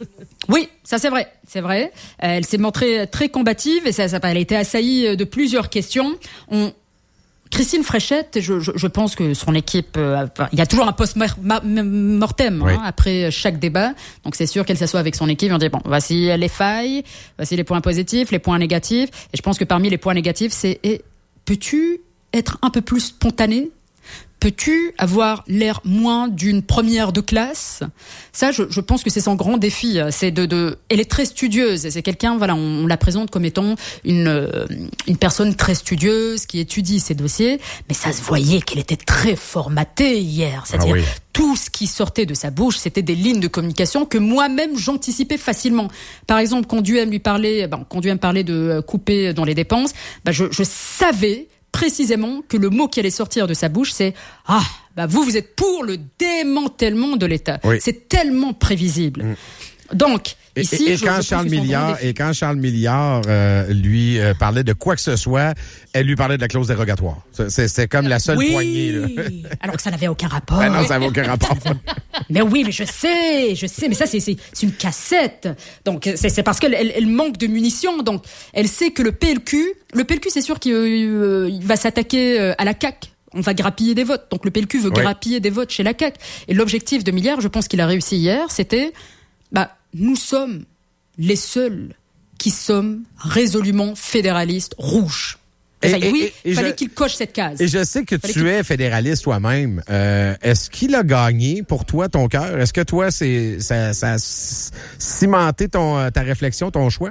Oui, ça c'est vrai, c'est vrai. Elle s'est montrée très combative et ça, ça, elle a été assaillie de plusieurs questions. On Christine Fréchette, je, je, je pense que son équipe, euh, il y a toujours un post-mortem oui. hein, après chaque débat. Donc c'est sûr qu'elle s'assoit avec son équipe et on dit bon, voici les failles, voici les points positifs, les points négatifs. Et je pense que parmi les points négatifs, c'est et, peux-tu être un peu plus spontané ? Peux-tu avoir l'air moins d'une première de classe ? Ça, je, je pense que c'est son grand défi. C'est de, de, elle est très studieuse. C'est quelqu'un, voilà, on, on la présente comme étant une, une personne très studieuse qui étudie ses dossiers. Mais ça se voyait qu'elle était très formatée hier. C'est-à-dire, ah oui. tout ce qui sortait de sa bouche, c'était des lignes de communication que moi-même j'anticipais facilement. Par exemple, quand Duhem lui parlait, ben, quand Duhem parlait de couper dans les dépenses, ben, je, je savais précisément que le mot qui allait sortir de sa bouche, c'est « Ah, bah vous, vous êtes pour le démantèlement de l'État. Oui. » C'est tellement prévisible. Mmh. Donc, et, ici... Et, et, je, quand je Charles Milliard, et quand Charles Milliard euh, lui euh, parlait de quoi que ce soit, elle lui parlait de la clause dérogatoire. C'est, c'est comme la seule oui. poignée. Là. Alors que ça n'avait aucun rapport. Ben non, ça n'avait aucun rapport. Mais oui, mais je sais, je sais, mais ça, c'est, c'est, c'est une cassette. Donc, c'est, c'est parce qu'elle elle, elle manque de munitions. Donc, elle sait que le P L Q, le P L Q, c'est sûr qu'il euh, il va s'attaquer euh, à la C A Q. On va grappiller des votes. Donc, le P L Q veut oui. grappiller des votes chez la C A Q. Et l'objectif de Milliard, je pense qu'il a réussi hier, c'était, bah, nous sommes les seuls qui sommes résolument fédéralistes rouges. Et, et, oui, il fallait je, qu'il coche cette case. Et je sais que tu es fédéraliste toi-même. Euh, est-ce qu'il a gagné pour toi ton cœur? Est-ce que toi, c'est ça, ça a cimenté ton, ta réflexion, ton choix?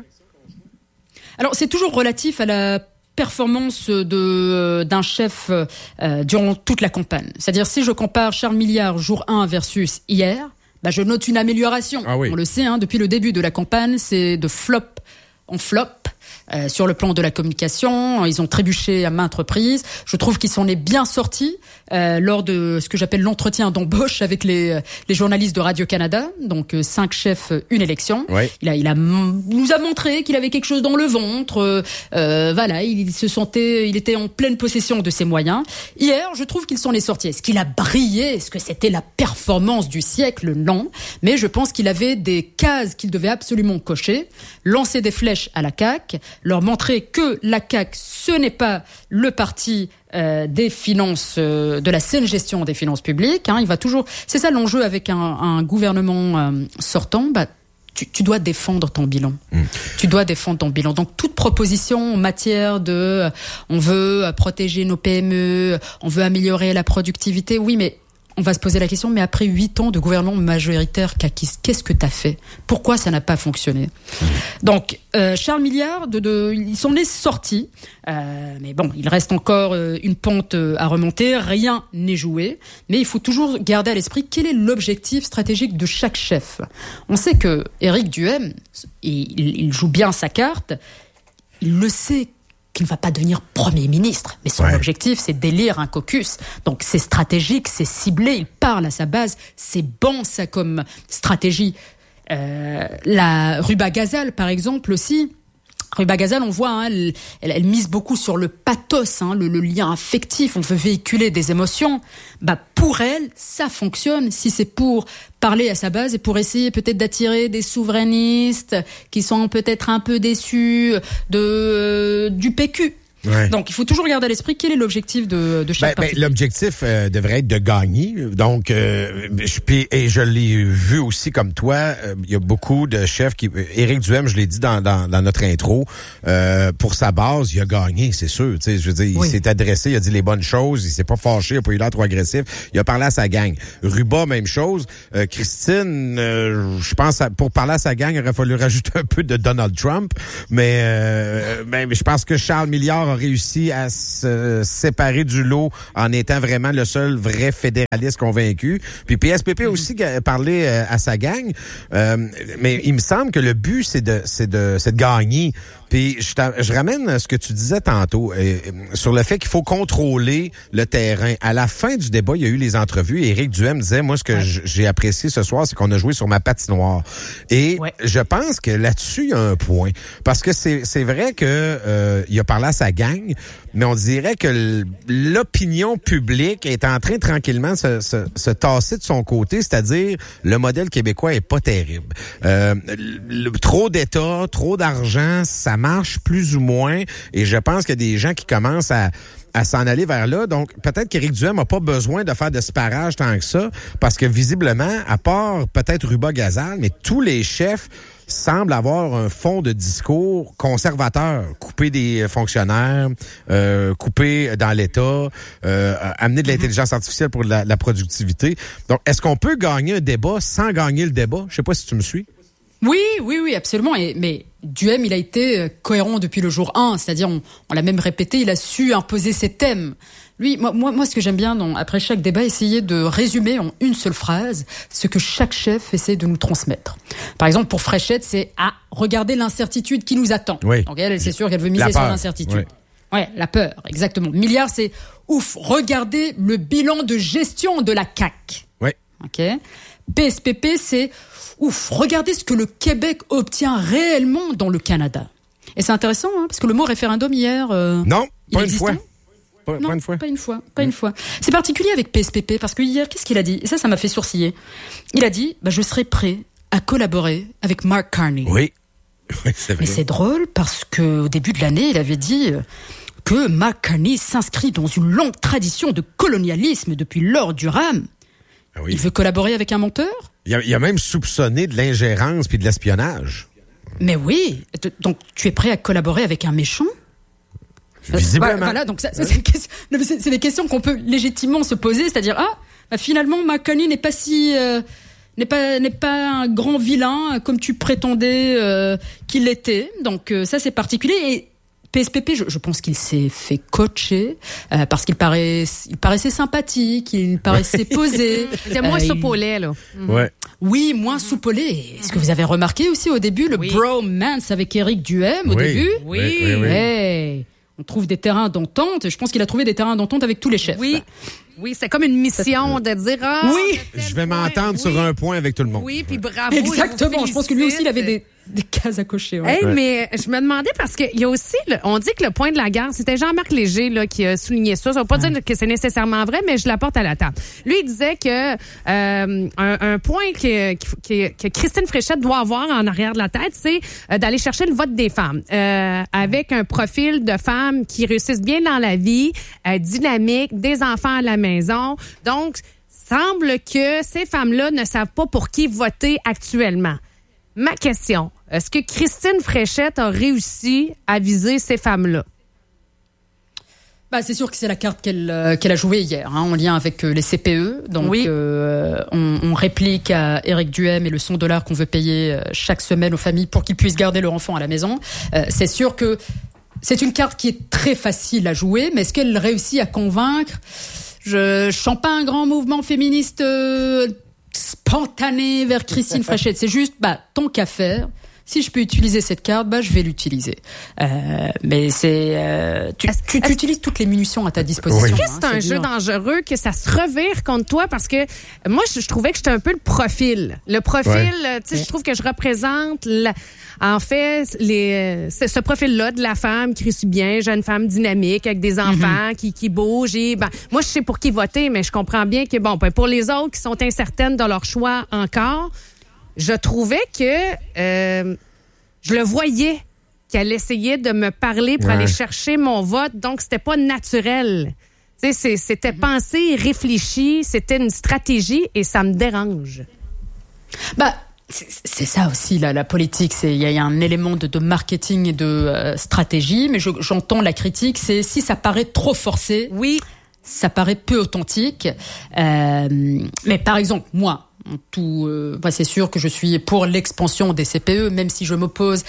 Alors, c'est toujours relatif à la performance de, d'un chef euh, durant toute la campagne. C'est-à-dire, si je compare Charles Milliard jour un versus hier, bah, je note une amélioration. Ah oui. On le sait, hein, depuis le début de la campagne, c'est de flop en flop. Euh, sur le plan de la communication, ils ont trébuché à maintes reprises. Je trouve qu'ils s'en est bien sortis euh, lors de ce que j'appelle l'entretien d'embauche avec les les journalistes de Radio-Canada. Donc euh, cinq chefs, une élection. Oui. Il a il a nous a montré qu'il avait quelque chose dans le ventre. Euh, voilà, il, il se sentait, il était en pleine possession de ses moyens. Hier, je trouve qu'il s'en est sorti. Est-ce qu'il a brillé? Est-ce que c'était la performance du siècle? Non. Mais je pense qu'il avait des cases qu'il devait absolument cocher. Lancer des flèches à la C A Q. Leur montrer que la C A Q, ce n'est pas le parti euh, des finances, euh, de la saine gestion des finances publiques. Hein. Il va toujours, c'est ça l'enjeu avec un, un gouvernement euh, sortant. Bah, tu, tu dois défendre ton bilan. Mmh. Tu dois défendre ton bilan. Donc toute proposition en matière de, euh, on veut protéger nos P M E, on veut améliorer la productivité. Oui, mais on va se poser la question, mais après huit ans de gouvernement majoritaire, qu'est-ce que t'as fait? Pourquoi ça n'a pas fonctionné? Donc, euh, Charles Milliard, de, de, ils sont les sortis, euh, mais bon, il reste encore euh, une pente à remonter, rien n'est joué, mais il faut toujours garder à l'esprit quel est l'objectif stratégique de chaque chef. On sait que Éric Duhem, il, il joue bien sa carte, il le sait, qu'il ne va pas devenir Premier ministre. Mais son ouais. objectif, c'est d'élire un caucus. Donc, c'est stratégique, c'est ciblé, il parle à sa base. C'est bon, ça, comme stratégie. Euh, la Ruba Gazal, par exemple, aussi. Ruba Gazal, on voit, hein, elle, elle, elle mise beaucoup sur le pathos, hein, le, le lien affectif. On veut véhiculer des émotions. Bah, pour elle, ça fonctionne. Si c'est pour parler à sa base et pour essayer peut-être d'attirer des souverainistes qui sont peut-être un peu déçus de euh, du P Q. Ouais. Donc, il faut toujours garder à l'esprit quel est l'objectif de, de chaque ben, parti. Ben, l'objectif euh, devrait être de gagner. Donc, euh, je, et je l'ai vu aussi comme toi, euh, il y a beaucoup de chefs qui... Éric Duhem, je l'ai dit dans, dans, dans notre intro, euh, pour sa base, il a gagné, c'est sûr. Tu sais, je veux dire, oui. il s'est adressé, il a dit les bonnes choses, il s'est pas fâché, il a pas eu l'air trop agressif. Il a parlé à sa gang. Ruba, même chose. Euh, Christine, euh, je pense, à, pour parler à sa gang, il aurait fallu rajouter un peu de Donald Trump. Mais, euh, mais je pense que Charles Milliard a réussi à se séparer du lot en étant vraiment le seul vrai fédéraliste convaincu. Puis P S P P mm-hmm. aussi parlait à sa gang. Euh, mais il me semble que le but, c'est de, c'est de, c'est de gagner. Puis je, je ramène ce que tu disais tantôt euh, sur le fait qu'il faut contrôler le terrain. À la fin du débat, il y a eu les entrevues et Éric Duhem disait, moi, ce que ouais. j'ai apprécié ce soir, c'est qu'on a joué sur ma patinoire. Et ouais. je pense que là-dessus, il y a un point. Parce que c'est, c'est vrai que euh, il a parlé à sa gang, mais on dirait que l'opinion publique est en train tranquillement de se, se, se tasser de son côté, c'est-à-dire le modèle québécois est pas terrible. Euh, le, trop d'État, trop d'argent, ça marche plus ou moins, et je pense qu'il y a des gens qui commencent à à s'en aller vers là. Donc, peut-être qu'Éric Duhem n'a pas besoin de faire de sparage tant que ça, parce que visiblement, à part peut-être Ruba Gazal, mais tous les chefs semblent avoir un fond de discours conservateur. Couper des fonctionnaires, euh, couper dans l'État, euh, amener de l'intelligence artificielle pour la, la productivité. Donc, est-ce qu'on peut gagner un débat sans gagner le débat? Je sais pas si tu me suis. Oui, oui, oui, absolument. Et, mais Duhem, il a été cohérent depuis le jour un. C'est-à-dire, on, on l'a même répété, il a su imposer ses thèmes. Lui, moi, moi, moi, ce que j'aime bien, dans, après chaque débat, essayer de résumer en une seule phrase ce que chaque chef essaie de nous transmettre. Par exemple, pour Fréchette, c'est « Ah, regardez l'incertitude qui nous attend oui. ». Donc elle, c'est sûr qu'elle veut miser sur l'incertitude. Oui. Ouais, la peur, exactement. Milliard, c'est « Ouf, regardez le bilan de gestion de la C A Q ». Oui. OK. P S P P, c'est « Ouf, regardez ce que le Québec obtient réellement dans le Canada ». Et c'est intéressant, hein, parce que le mot référendum hier... Euh, non, pas une fois. Pas, non, pas une fois. Pas une fois. Pas une fois. C'est particulier avec P S P P parce que hier, qu'est-ce qu'il a dit? Et ça, ça m'a fait sourciller. Il a dit, bah, je serai prêt à collaborer avec Mark Carney. Oui. Oui, c'est vrai. Mais c'est drôle parce que au début de l'année, il avait dit que Mark Carney s'inscrit dans une longue tradition de colonialisme depuis Lord Durham. Ah oui. Il veut collaborer avec un menteur? Il a, il a même soupçonné de l'ingérence puis de l'espionnage. Mais oui. Donc, tu es prêt à collaborer avec un méchant? Visiblement. Voilà, donc ça, ça, c'est, une, c'est, c'est des questions qu'on peut légitimement se poser, c'est-à-dire ah, bah finalement McCartney n'est pas si euh, n'est pas n'est pas un grand vilain comme tu prétendais euh, qu'il l'était. Donc euh, ça c'est particulier et P S P P, je, je pense qu'il s'est fait coacher euh, parce qu'il paraît, il paraissait sympathique, il paraissait posé. C'était moins euh, soupolé, là. Ouais. Oui, moins soupolé. Est-ce que vous avez remarqué aussi au début le oui. bromance avec Éric Duhem au oui. début? Oui. oui, oui, oui. Hey. On trouve des terrains d'entente. Je pense qu'il a trouvé des terrains d'entente avec tous les chefs. Oui, oui, c'est comme une mission de dire ah, oui, je vais m'entendre oui. sur un point avec tout le monde. Oui, puis bravo. Exactement. Je pense que lui aussi, il avait des, des cases à cocher. Ouais. Hey, ouais. mais je me demandais parce qu'il y a aussi, le, on dit que le point de la guerre, c'était Jean-Marc Léger là, qui a souligné ça. Ça ne veut pas ouais. dire que c'est nécessairement vrai, mais je l'apporte à la table. Lui, il disait que euh, un, un point que, que, que Christine Fréchette doit avoir en arrière de la tête, c'est euh, d'aller chercher le vote des femmes euh, avec un profil de femmes qui réussissent bien dans la vie, euh, dynamique, des enfants à la maison. Donc, semble que ces femmes-là ne savent pas pour qui voter actuellement. Ma question, est-ce que Christine Fréchette a réussi à viser ces femmes-là? Bah, c'est sûr que c'est la carte qu'elle, euh, qu'elle a jouée hier, hein, en lien avec euh, les C P E. Donc, oui. euh, on, on réplique à Éric Duhem et le cent dollars qu'on veut payer euh, chaque semaine aux familles pour qu'ils puissent garder leur enfant à la maison. Euh, c'est sûr que c'est une carte qui est très facile à jouer, mais est-ce qu'elle réussit à convaincre? Je ne sens pas un grand mouvement féministe euh, spontané vers Christine Fréchette. C'est juste, bah, tant qu'à faire, si je peux utiliser cette carte, bah, je vais l'utiliser. Euh, mais c'est, euh, tu, tu, tu utilises toutes les munitions à ta disposition. Est-ce que hein, c'est un c'est jeu dur. dangereux, que ça se revire contre toi? Parce que moi, je, je trouvais que j'étais un peu le profil. Le profil, ouais. tu sais, je trouve que je représente la, en fait, les, ce, ce profil-là de la femme qui réussit bien, jeune femme dynamique, avec des enfants, mm-hmm. qui, qui bouge. Et, ben, moi, je sais pour qui voter, mais je comprends bien que, bon, ben, pour les autres qui sont incertaines de leur choix encore, je trouvais que euh, je le voyais qu'elle essayait de me parler pour ouais. aller chercher mon vote, donc c'était pas naturel. Tu sais, c'était mm-hmm. pensé, réfléchi, c'était une stratégie et ça me dérange. Bah, c'est, c'est ça aussi, là, la politique. Il y, y a un élément de, de marketing et de euh, stratégie, mais je, j'entends la critique, c'est si ça paraît trop forcé, oui, ça paraît peu authentique. Euh, mais par exemple, moi, tout, euh, bah c'est sûr que je suis pour l'expansion des C P E, même si je m'oppose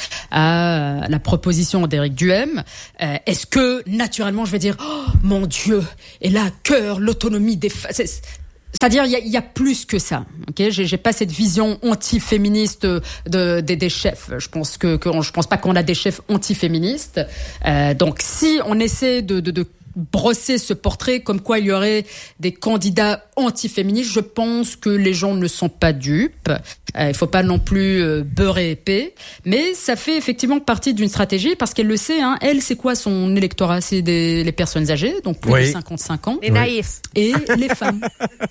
à la proposition d'Éric Duhem. Euh, est-ce que, naturellement, je vais dire oh, « Mon Dieu, et là, cœur, l'autonomie des femmes ». C'est-à-dire, il y a, y a plus que ça. Okay, j'ai, j'ai pas cette vision anti-féministe de, de, des, des chefs. Je pense que, que je pense pas qu'on a des chefs anti-féministes. Euh, donc, si on essaie de, de, de brosser ce portrait comme quoi il y aurait des candidats anti-féministes, je pense que les gens ne sont pas dupes. Euh, il faut pas non plus euh, beurrer épais, mais ça fait effectivement partie d'une stratégie parce qu'elle le sait. Hein, elle, c'est quoi son électorat? C'est des, les personnes âgées, donc plus oui. de cinquante-cinq ans. Les naïfs. Et les femmes.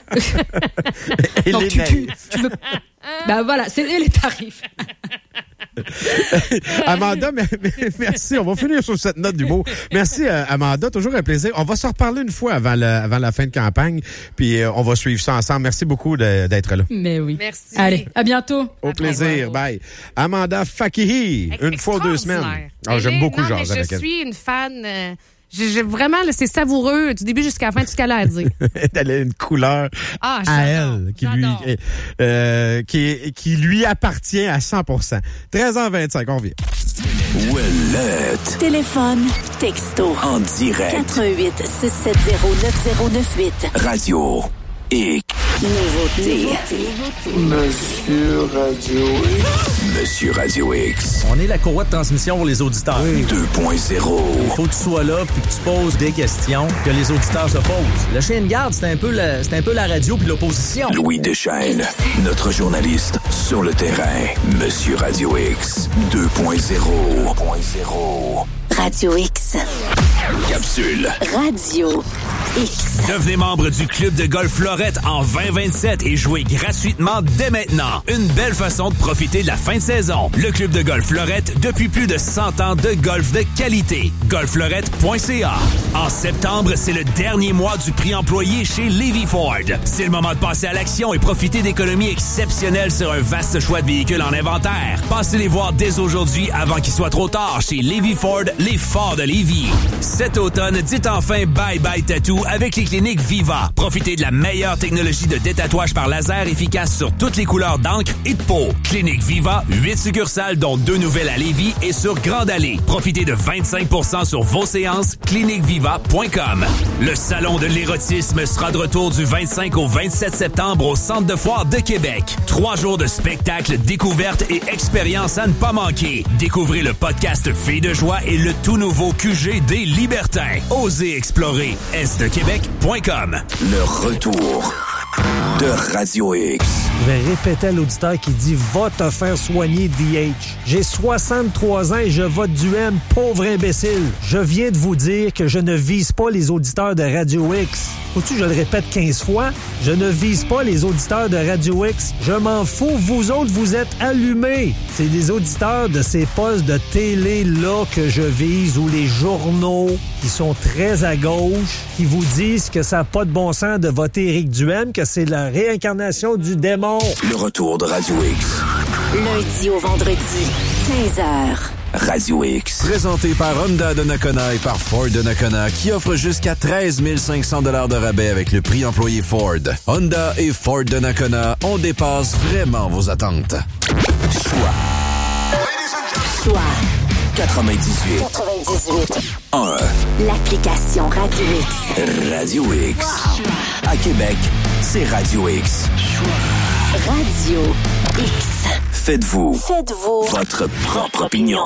Et donc les tu, tu, tu veux... Bah voilà, c'est et les tarifs. Amanda, mais, mais, merci. On va finir sur cette note d'humour. Merci, euh, Amanda. Toujours un plaisir. On va se reparler une fois avant, le, avant la fin de campagne, puis euh, on va suivre ça ensemble. Merci beaucoup de, d'être là. Mais oui. Merci. Allez, à bientôt. Au plaisir. Bye. Amanda Fakihi, une fois ou deux semaines. Oh, j'aime beaucoup non, genre mais avec je elle. suis une fan. Euh, j'ai, j'ai vraiment, là, c'est savoureux du début jusqu'à la fin de tout ce qu'elle a à dire. Elle a une couleur ah, à elle qui lui, euh, qui, qui lui appartient à cent pour cent. treize heures vingt-cinq, on revient. Ouellette. Téléphone, texto. En direct. quatre un huit, six sept zéro, neuf zéro neuf huit. Radio X. Nouveauté. Monsieur Radio X. Monsieur Radio X. On est la courroie de transmission pour les auditeurs. Oui. deux point zéro. Il faut que tu sois là puis que tu poses des questions que les auditeurs se posent. Le chien de garde, c'est un peu la, c'est un peu la radio puis l'opposition. Louis Deschênes, notre journaliste sur le terrain. Monsieur Radio X. deux point zéro. deux point zéro. Radio X. Capsule. Radio X. Devenez membre du Club de golf Florette en vingt vingt-sept et jouez gratuitement dès maintenant. Une belle façon de profiter de la fin de saison. Le Club de golf Florette, depuis plus de cent ans de golf de qualité. golf florette point c a. En septembre, c'est le dernier mois du prix employé chez Levy Ford. C'est le moment de passer à l'action et profiter d'économies exceptionnelles sur un vaste choix de véhicules en inventaire. Passez les voir dès aujourd'hui avant qu'il soit trop tard chez Levy Ford, les Fords de Lévis. Cet automne, dites enfin bye-bye tattoo avec les cliniques Viva. Profitez de la meilleure technologie de détatouage par laser efficace sur toutes les couleurs d'encre et de peau. Clinique Viva, huit succursales dont deux nouvelles à Lévis et sur Grande Allée. Profitez de vingt-cinq pour cent sur vos séances. clinique viva point com. Le salon de l'érotisme sera de retour du vingt-cinq au vingt-sept septembre au Centre de foire de Québec. Trois jours de spectacles, découvertes et expériences à ne pas manquer. Découvrez le podcast Filles de joie et le tout nouveau Q G des Libertins. Osez explorer est de québec point com. Le retour de Radio X. Je vais répéter à l'auditeur qui dit « Va te faire soigner, D H ». J'ai soixante-trois ans et je vote du M, pauvre imbécile. Je viens de vous dire que je ne vise pas les auditeurs de Radio X. Faut-tu que je le répète quinze fois? Je ne vise pas les auditeurs de Radio X. Je m'en fous, vous autres, vous êtes allumés. C'est les auditeurs de ces postes de télé-là que je vise, ou les journaux qui sont très à gauche, qui vous disent que ça n'a pas de bon sens de voter Éric Duhaime, que c'est la réincarnation du démon. Le retour de Radio X. Lundi au vendredi, quinze heures. Radio X. Présenté par Honda de Nakona et par Ford de Nakona, qui offre jusqu'à treize mille cinq cents dollars de rabais avec le prix employé Ford. Honda et Ford de Nakona, on dépasse vraiment vos attentes. Choix. Choix. quatre-vingt-dix-huit. quatre-vingt-dix-huit. un. L'application Radio X. Radio X. Wow. À Québec, c'est Radio X. Radio X. Faites-vous. Faites-vous. Votre propre opinion.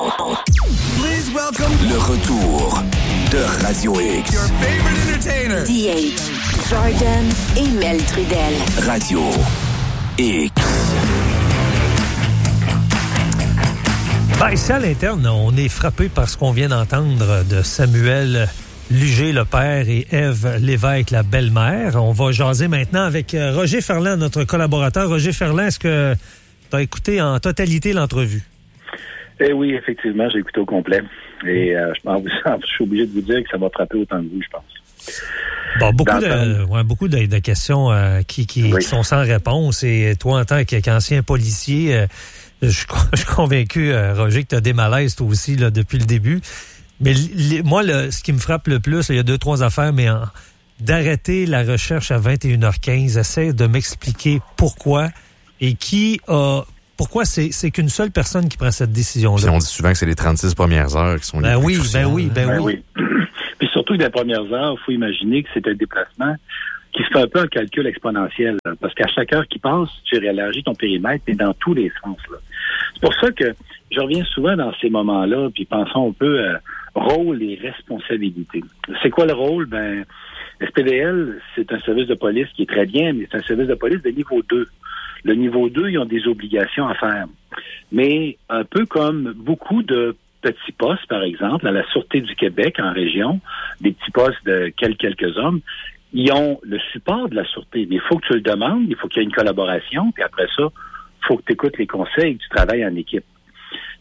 Le retour de Radio X. D H, Jordan et Mel Trudel. Radio X. Ben, ici, à l'interne, on est frappé par ce qu'on vient d'entendre de Samuel Lugé, le père, et Ève Lévesque, la belle-mère. On va jaser maintenant avec Roger Ferland, notre collaborateur. Roger Ferland, est-ce que tu as écouté en totalité l'entrevue? Eh oui, effectivement, j'ai écouté au complet. Et euh, je, je suis obligé de vous dire que ça m'a frappé autant que vous, je pense. Bon, beaucoup de, ouais, beaucoup de, de questions euh, qui, qui, oui. qui sont sans réponse. Et toi, en tant qu'ancien policier, euh, je, je suis convaincu, euh, Roger, que tu as des malaises, toi aussi, là, depuis le début. Mais les, moi, le, ce qui me frappe le plus, il y a deux, trois affaires, mais en, d'arrêter la recherche à vingt et une heures quinze, essaie de m'expliquer pourquoi et qui a... Pourquoi c'est, c'est qu'une seule personne qui prend cette décision-là? Puis on dit souvent que c'est les trente-six premières heures qui sont les ben plus oui, cruciales. Ben oui, ben, ben oui, oui. Puis surtout, dans les premières heures, il faut imaginer que c'est un déplacement qui se fait un peu un calcul exponentiel. Là, parce qu'à chaque heure qui passe, tu réélargis ton périmètre, mais dans tous les sens. Là. C'est pour ça que je reviens souvent dans ces moments-là, puis pensons un peu euh, rôle et responsabilité. C'est quoi le rôle? Ben, S P D L, c'est un service de police qui est très bien, mais c'est un service de police de niveau deux. Le niveau deux, ils ont des obligations à faire. Mais un peu comme beaucoup de petits postes, par exemple, à la Sûreté du Québec en région, des petits postes de quelques, quelques hommes, ils ont le support de la Sûreté. Mais il faut que tu le demandes, il faut qu'il y ait une collaboration, puis après ça, il faut que tu écoutes les conseils et que tu travailles en équipe.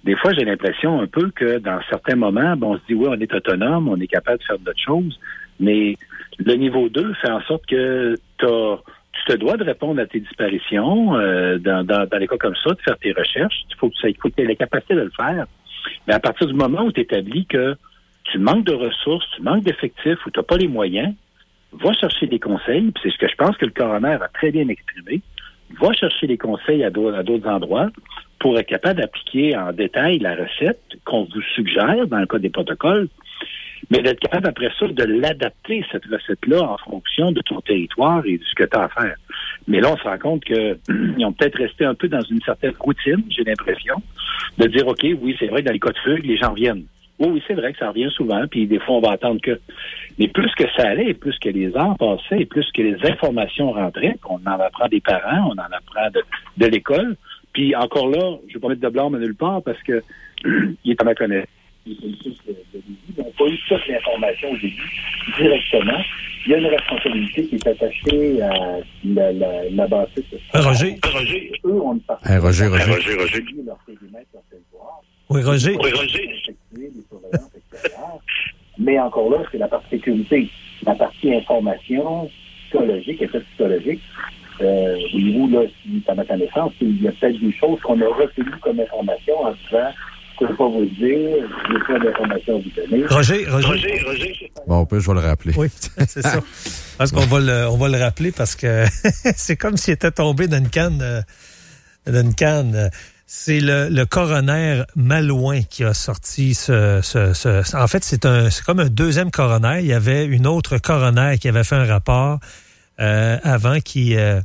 des fois, j'ai l'impression un peu que dans certains moments, bon, on se dit, oui, on est autonome, on est capable de faire d'autres choses, mais le niveau deux fait en sorte que t'as, tu te dois de répondre à tes disparitions, euh, dans, dans, dans les cas comme ça, de faire tes recherches. Il faut que tu aies la capacité de le faire. Mais à partir du moment où tu établis que tu manques de ressources, tu manques d'effectifs, ou tu n'as pas les moyens, va chercher des conseils, puis c'est ce que je pense que le coroner a très bien exprimé, va chercher des conseils à d'autres, à d'autres endroits pour être capable d'appliquer en détail la recette qu'on vous suggère dans le cas des protocoles, mais d'être capable après ça de l'adapter, cette recette-là, en fonction de ton territoire et de ce que tu as à faire. Mais là, on se rend compte qu'ils ont peut-être resté un peu dans une certaine routine, j'ai l'impression, de dire, OK, oui, c'est vrai, dans les cas de fugue, les gens reviennent. Oui, oui, c'est vrai que ça revient souvent, puis des fois, on va attendre que... Mais plus que ça allait, et plus que les heures passaient, et plus que les informations rentraient, qu'on en apprend des parents, on en apprend de, de l'école, puis encore là, je ne vais pas mettre de blâme à nulle part, parce que il est à ma connaissance. Les policiers n'ont pas eu toute l'information au début, directement. Il y a une responsabilité qui est attachée à la, la, la bâtisse. Roger. Roger. Eux, on ne parle hey, Roger, pas. Roger. Roger, Roger. Leur périmètre, leur territoire. Oui, Roger. Oui, Roger. Les surveillances extérieures. Mais encore là, c'est la partie sécurité. La partie information psychologique, effet psychologique. Euh, au niveau, là, si à ma connaissance, il y a peut-être des choses qu'on a retenues comme information en disant je ne peux pas vous le dire, je n'ai pas d'informations à vous donner. Roger, Roger. Roger, Roger. Bon, je vais le rappeler. Oui, c'est ça. Parce qu'on va le, on va le rappeler parce que c'est comme s'il était tombé dans une canne. Euh, dans une canne. C'est le, le coroner Malouin qui a sorti ce, ce, ce... En fait, c'est un, c'est comme un deuxième coroner. Il y avait une autre coroner qui avait fait un rapport euh, avant qui euh,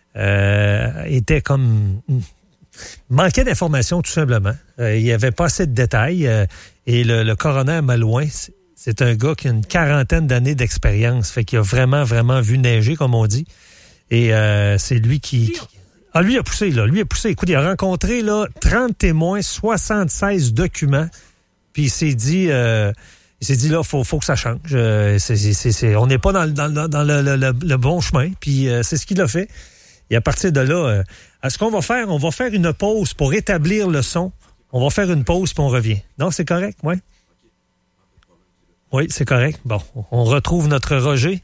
euh, était comme... manquait d'informations, tout simplement. Euh, il n'y avait pas assez de détails. Euh, et le, le coroner Malouin, c'est, c'est un gars qui a une quarantaine d'années d'expérience. Fait qu'il a vraiment, vraiment vu neiger, comme on dit. Et euh, c'est lui qui... qui Ah, lui a poussé, là. Lui a poussé. Écoute, il a rencontré, là, trente témoins, soixante-seize documents. Puis il s'est dit, euh, il s'est dit, là, faut, faut que ça change. Euh, c'est, c'est, c'est, on n'est pas dans, dans, dans le, le, le, le bon chemin. Puis euh, c'est ce qu'il a fait. Et à partir de là, euh, ce qu'on va faire, on va faire une pause pour établir le son. On va faire une pause puis on revient. Non, c'est correct, oui? Oui, c'est correct. Bon, on retrouve notre Roger.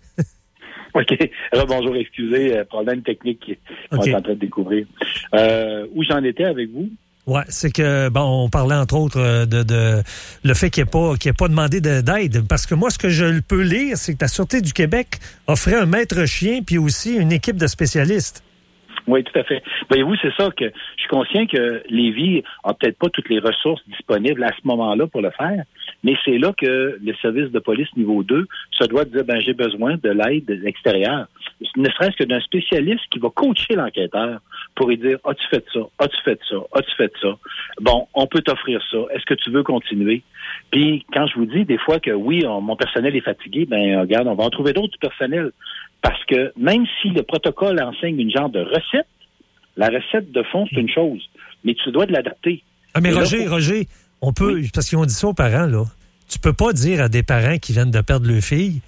OK. Alors, bonjour, excusez, euh, problème technique qu'on okay. est en train de découvrir. Euh, où j'en étais avec vous? Ouais, c'est que, bon, on parlait entre autres de, de le fait qu'il n'y ait pas, qu'il n'y ait pas demandé de, d'aide. Parce que moi, ce que je peux lire, c'est que la Sûreté du Québec offrait un maître chien puis aussi une équipe de spécialistes. Oui, tout à fait. Voyez-vous, c'est ça que je suis conscient que Lévis n'a peut-être pas toutes les ressources disponibles à ce moment-là pour le faire, mais c'est là que le service de police niveau deux se doit de dire, ben j'ai besoin de l'aide extérieure. Ne serait-ce que d'un spécialiste qui va coacher l'enquêteur pour lui dire, as-tu fait ça, as-tu fait ça, as-tu fait ça. Bon, on peut t'offrir ça. Est-ce que tu veux continuer? Puis, quand je vous dis des fois que oui, on, mon personnel est fatigué, ben regarde, on va en trouver d'autres du personnel. Parce que même si le protocole enseigne une genre de recette, la recette de fond, c'est une chose. Mais tu dois de l'adapter. Ah, mais Roger, là, Roger, on peut, oui. Parce qu'ils ont dit ça aux parents, là. Tu peux pas dire à des parents qui viennent de perdre leur fille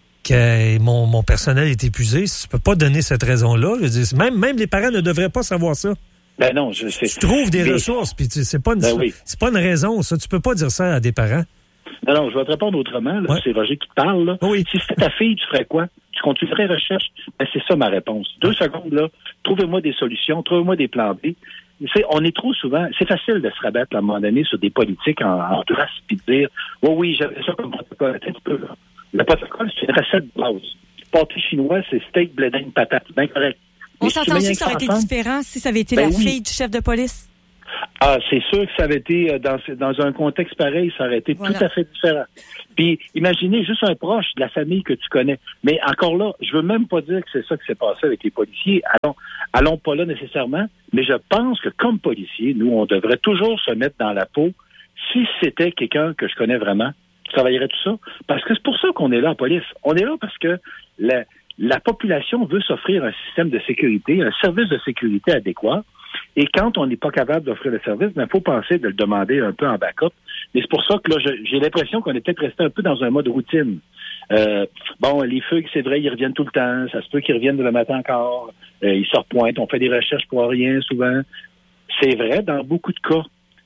que mon, mon personnel est épuisé. Tu peux pas donner cette raison-là. Je dis, même, même les parents ne devraient pas savoir ça. Ben non, je sais. Tu trouves des mais... ressources, puis c'est pas une, ben oui. c'est pas une raison, ça. Tu peux pas dire ça à des parents. Non, non, je vais te répondre autrement. Là. Ouais. C'est Roger qui te parle. Là. Oui. Si c'était ta fille, tu ferais quoi? Tu continuerais recherche? Ben, c'est ça ma réponse. Deux secondes, là. Trouvez-moi des solutions, trouvez-moi des plans B. C'est, on est trop souvent... C'est facile de se rabattre à un moment donné sur des politiques en, en trace puis de dire « Oui, oui, j'avais ça comme protocole. » Attends un petit peu, là. Le protocole, c'est une recette de base. Pâté chinois, c'est steak, blé d'Inde, patate. C'est bien correct. On s'entend aussi que ça aurait été différent si ça avait été ben la oui. fille du chef de police. Ah, c'est sûr que ça avait été, dans, dans un contexte pareil, ça aurait été voilà. tout à fait différent. Puis, imaginez juste un proche de la famille que tu connais. Mais encore là, je veux même pas dire que c'est ça qui s'est passé avec les policiers. Allons, allons pas là nécessairement, mais je pense que comme policiers, nous, on devrait toujours se mettre dans la peau. Si c'était quelqu'un que je connais vraiment, je travaillerais tout ça. Parce que c'est pour ça qu'on est là en police. On est là parce que la, la population veut s'offrir un système de sécurité, un service de sécurité adéquat. Et quand on n'est pas capable d'offrir le service, il faut penser de le demander un peu en backup. Mais c'est pour ça que là, je, j'ai l'impression qu'on est peut-être resté un peu dans un mode routine. Euh, bon, les feux, c'est vrai, ils reviennent tout le temps. Ça se peut qu'ils reviennent le matin encore. Euh, ils se repointent. On fait des recherches pour rien souvent. C'est vrai dans beaucoup de cas.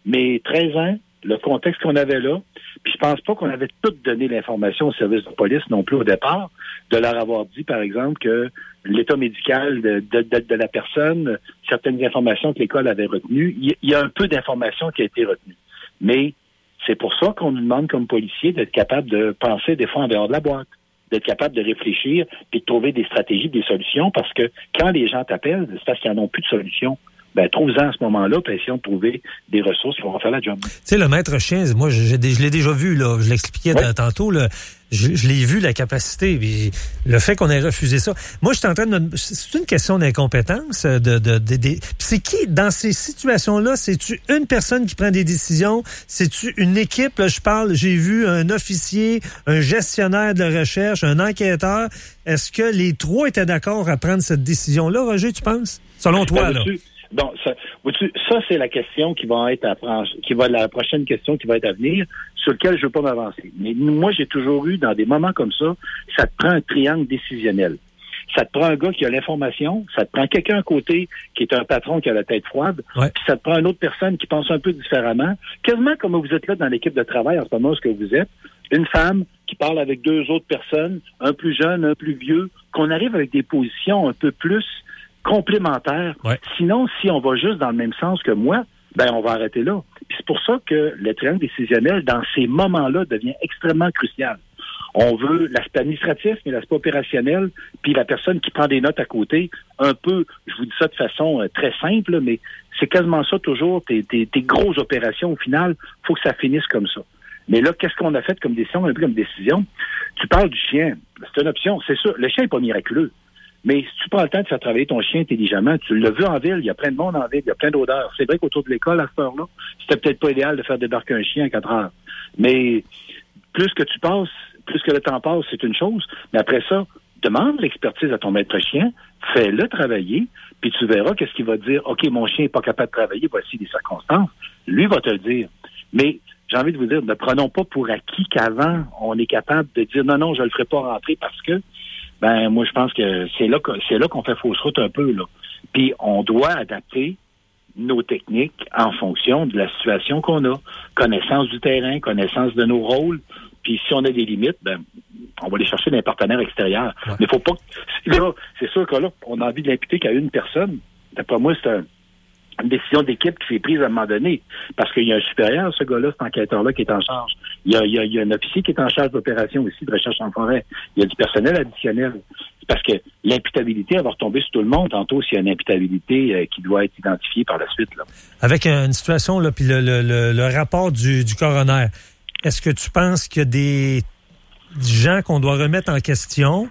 mais treize ans, le contexte qu'on avait là, puis je pense pas qu'on avait tout donné l'information au service de police non plus au départ, de leur avoir dit, par exemple, que l'état médical de, de, de, de la personne, certaines informations que l'école avait retenues, il y, y a un peu d'informations qui a été retenue. Mais c'est pour ça qu'on nous demande comme policiers d'être capable de penser des fois en dehors de la boîte, d'être capable de réfléchir et de trouver des stratégies, des solutions, parce que quand les gens t'appellent, c'est parce qu'ils n'en ont plus de solutions. Ben, trouve-en à ce moment-là, puis essayons de trouver des ressources qui vont faire la job. Tu sais, le maître chien, moi, je, je, je l'ai déjà vu, là. Je l'expliquais ouais. tantôt, là. Je, je l'ai vu, la capacité, puis le fait qu'on ait refusé ça. Moi, je suis en train de me... C'est une question d'incompétence. De, de, de, de... C'est qui, dans ces situations-là, c'est-tu une personne qui prend des décisions? C'est-tu une équipe? Là, je parle, j'ai vu un officier, un gestionnaire de recherche, un enquêteur. Est-ce que les trois étaient d'accord à prendre cette décision-là, Roger, tu penses? Selon toi, là. Bon, ça, ça c'est la question qui va être à qui va la prochaine question qui va être à venir, sur laquelle je ne veux pas m'avancer. Mais moi, j'ai toujours eu, dans des moments comme ça, ça te prend un triangle décisionnel. Ça te prend un gars qui a l'information, ça te prend quelqu'un à côté qui est un patron qui a la tête froide, ouais. puis ça te prend une autre personne qui pense un peu différemment. Quasiment comme vous êtes là dans l'équipe de travail en ce moment, ce que vous êtes, une femme qui parle avec deux autres personnes, un plus jeune, un plus vieux, qu'on arrive avec des positions un peu plus complémentaires. Ouais. Sinon, si on va juste dans le même sens que moi, ben on va arrêter là. Puis c'est pour ça que le triangle décisionnel, dans ces moments-là, devient extrêmement crucial. On veut l'aspect administratif, mais l'aspect opérationnel, puis la personne qui prend des notes à côté, un peu, je vous dis ça de façon euh, très simple, mais c'est quasiment ça toujours, tes, tes, tes grosses opérations, au final, faut que ça finisse comme ça. Mais là, qu'est-ce qu'on a fait comme décision, un peu comme décision? Tu parles du chien, c'est une option, c'est sûr, le chien n'est pas miraculeux. Mais si tu prends le temps de faire travailler ton chien intelligemment, tu l'as vu en ville, il y a plein de monde en ville, il y a plein d'odeurs. C'est vrai qu'autour de l'école, à cette heure-là, c'était peut-être pas idéal de faire débarquer un chien à quatre heures. Mais plus que tu passes, plus que le temps passe, c'est une chose. Mais après ça, demande l'expertise à ton maître chien, fais-le travailler, puis tu verras qu'est-ce qu'il va dire. OK, mon chien n'est pas capable de travailler, voici les circonstances. Lui va te le dire. Mais j'ai envie de vous dire, ne prenons pas pour acquis qu'avant, on est capable de dire non, non, je ne le ferai pas rentrer parce que ben moi je pense que c'est là que c'est là qu'on fait fausse route un peu là. Puis on doit adapter nos techniques en fonction de la situation qu'on a, connaissance du terrain, connaissance de nos rôles. Puis si on a des limites, ben on va les chercher dans les partenaires extérieurs. Ouais. Mais faut pas là, c'est sûr que là, on a envie de l'imputer qu'à une personne. D'après moi, c'est un, une décision d'équipe qui s'est prise à un moment donné. Parce qu'il y a un supérieur, ce gars-là, cet enquêteur-là qui est en charge. Il y a, il y a, il y a un officier qui est en charge d'opération aussi, de recherche en forêt. Il y a du personnel additionnel. Parce que l'imputabilité, elle va retomber sur tout le monde tantôt s'il y a une imputabilité euh, qui doit être identifiée par la suite. Là. Avec une situation, là, puis le, le, le, le rapport du, du coroner, est-ce que tu penses qu'il y a des gens qu'on doit remettre en question?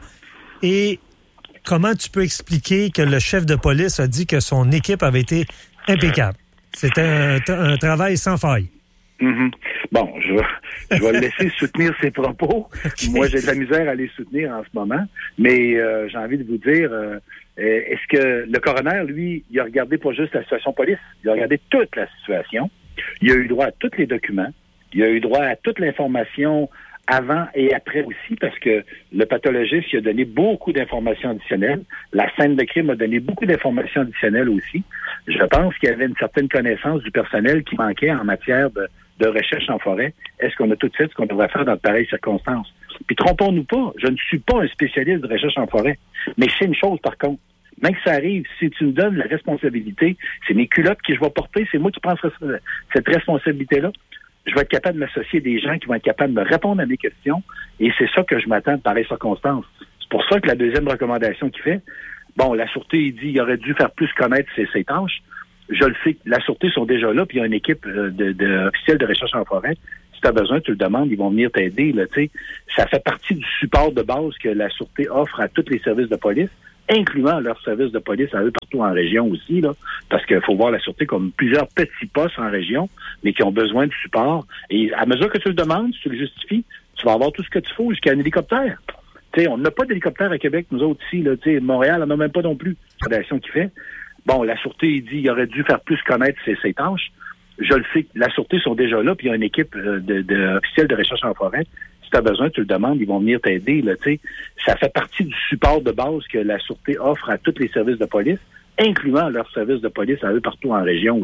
Et comment tu peux expliquer que le chef de police a dit que son équipe avait été impeccable? C'était un, un travail sans faille. Mm-hmm. Bon, je vais, je vais le laisser soutenir ses propos. Okay. Moi, j'ai de la misère à les soutenir en ce moment. Mais euh, j'ai envie de vous dire, euh, est-ce que le coroner, lui, il a regardé pas juste la situation police, il a regardé toute la situation. Il a eu droit à tous les documents. Il a eu droit à toute l'information avant et après aussi, parce que le pathologiste il a donné beaucoup d'informations additionnelles. La scène de crime a donné beaucoup d'informations additionnelles aussi. Je pense qu'il y avait une certaine connaissance du personnel qui manquait en matière de, de recherche en forêt. Est-ce qu'on a tout fait ce qu'on devrait faire dans de pareilles circonstances? Puis trompons-nous pas, je ne suis pas un spécialiste de recherche en forêt. Mais je sais une chose par contre. Même que ça arrive, si tu me donnes la responsabilité, c'est mes culottes que je vais porter, c'est moi qui prends cette responsabilité-là. Je vais être capable de m'associer des gens qui vont être capables de me répondre à mes questions. Et c'est ça que je m'attends de pareilles circonstances. C'est pour ça que la deuxième recommandation qu'il fait, bon, la Sûreté, il dit, il aurait dû faire plus connaître ses, ses tâches. Je le sais, la Sûreté sont déjà là, puis il y a une équipe de, de officielle de recherche en forêt. Si tu as besoin, tu le demandes, ils vont venir t'aider. Là, tu sais. Ça fait partie du support de base que la Sûreté offre à tous les services de police, incluant leurs services de police à eux partout en région aussi, là, parce qu'il faut voir la Sûreté comme plusieurs petits postes en région, mais qui ont besoin de support. Et à mesure que tu le demandes, si tu le justifies, tu vas avoir tout ce que tu faut jusqu'à un hélicoptère. T'sais, on n'a pas d'hélicoptère à Québec, nous autres ici. Là, Montréal n'en a même pas non plus. La rédaction qui fait. Bon, la Sûreté, il dit il aurait dû faire plus connaître ses, ses tâches. Je le sais, la Sûreté sont déjà là, puis il y a une équipe de, de, officielle de recherche en forêt. Si tu as besoin, tu le demandes, ils vont venir t'aider. Là, ça fait partie du support de base que la Sûreté offre à tous les services de police, incluant leurs services de police à eux partout en région.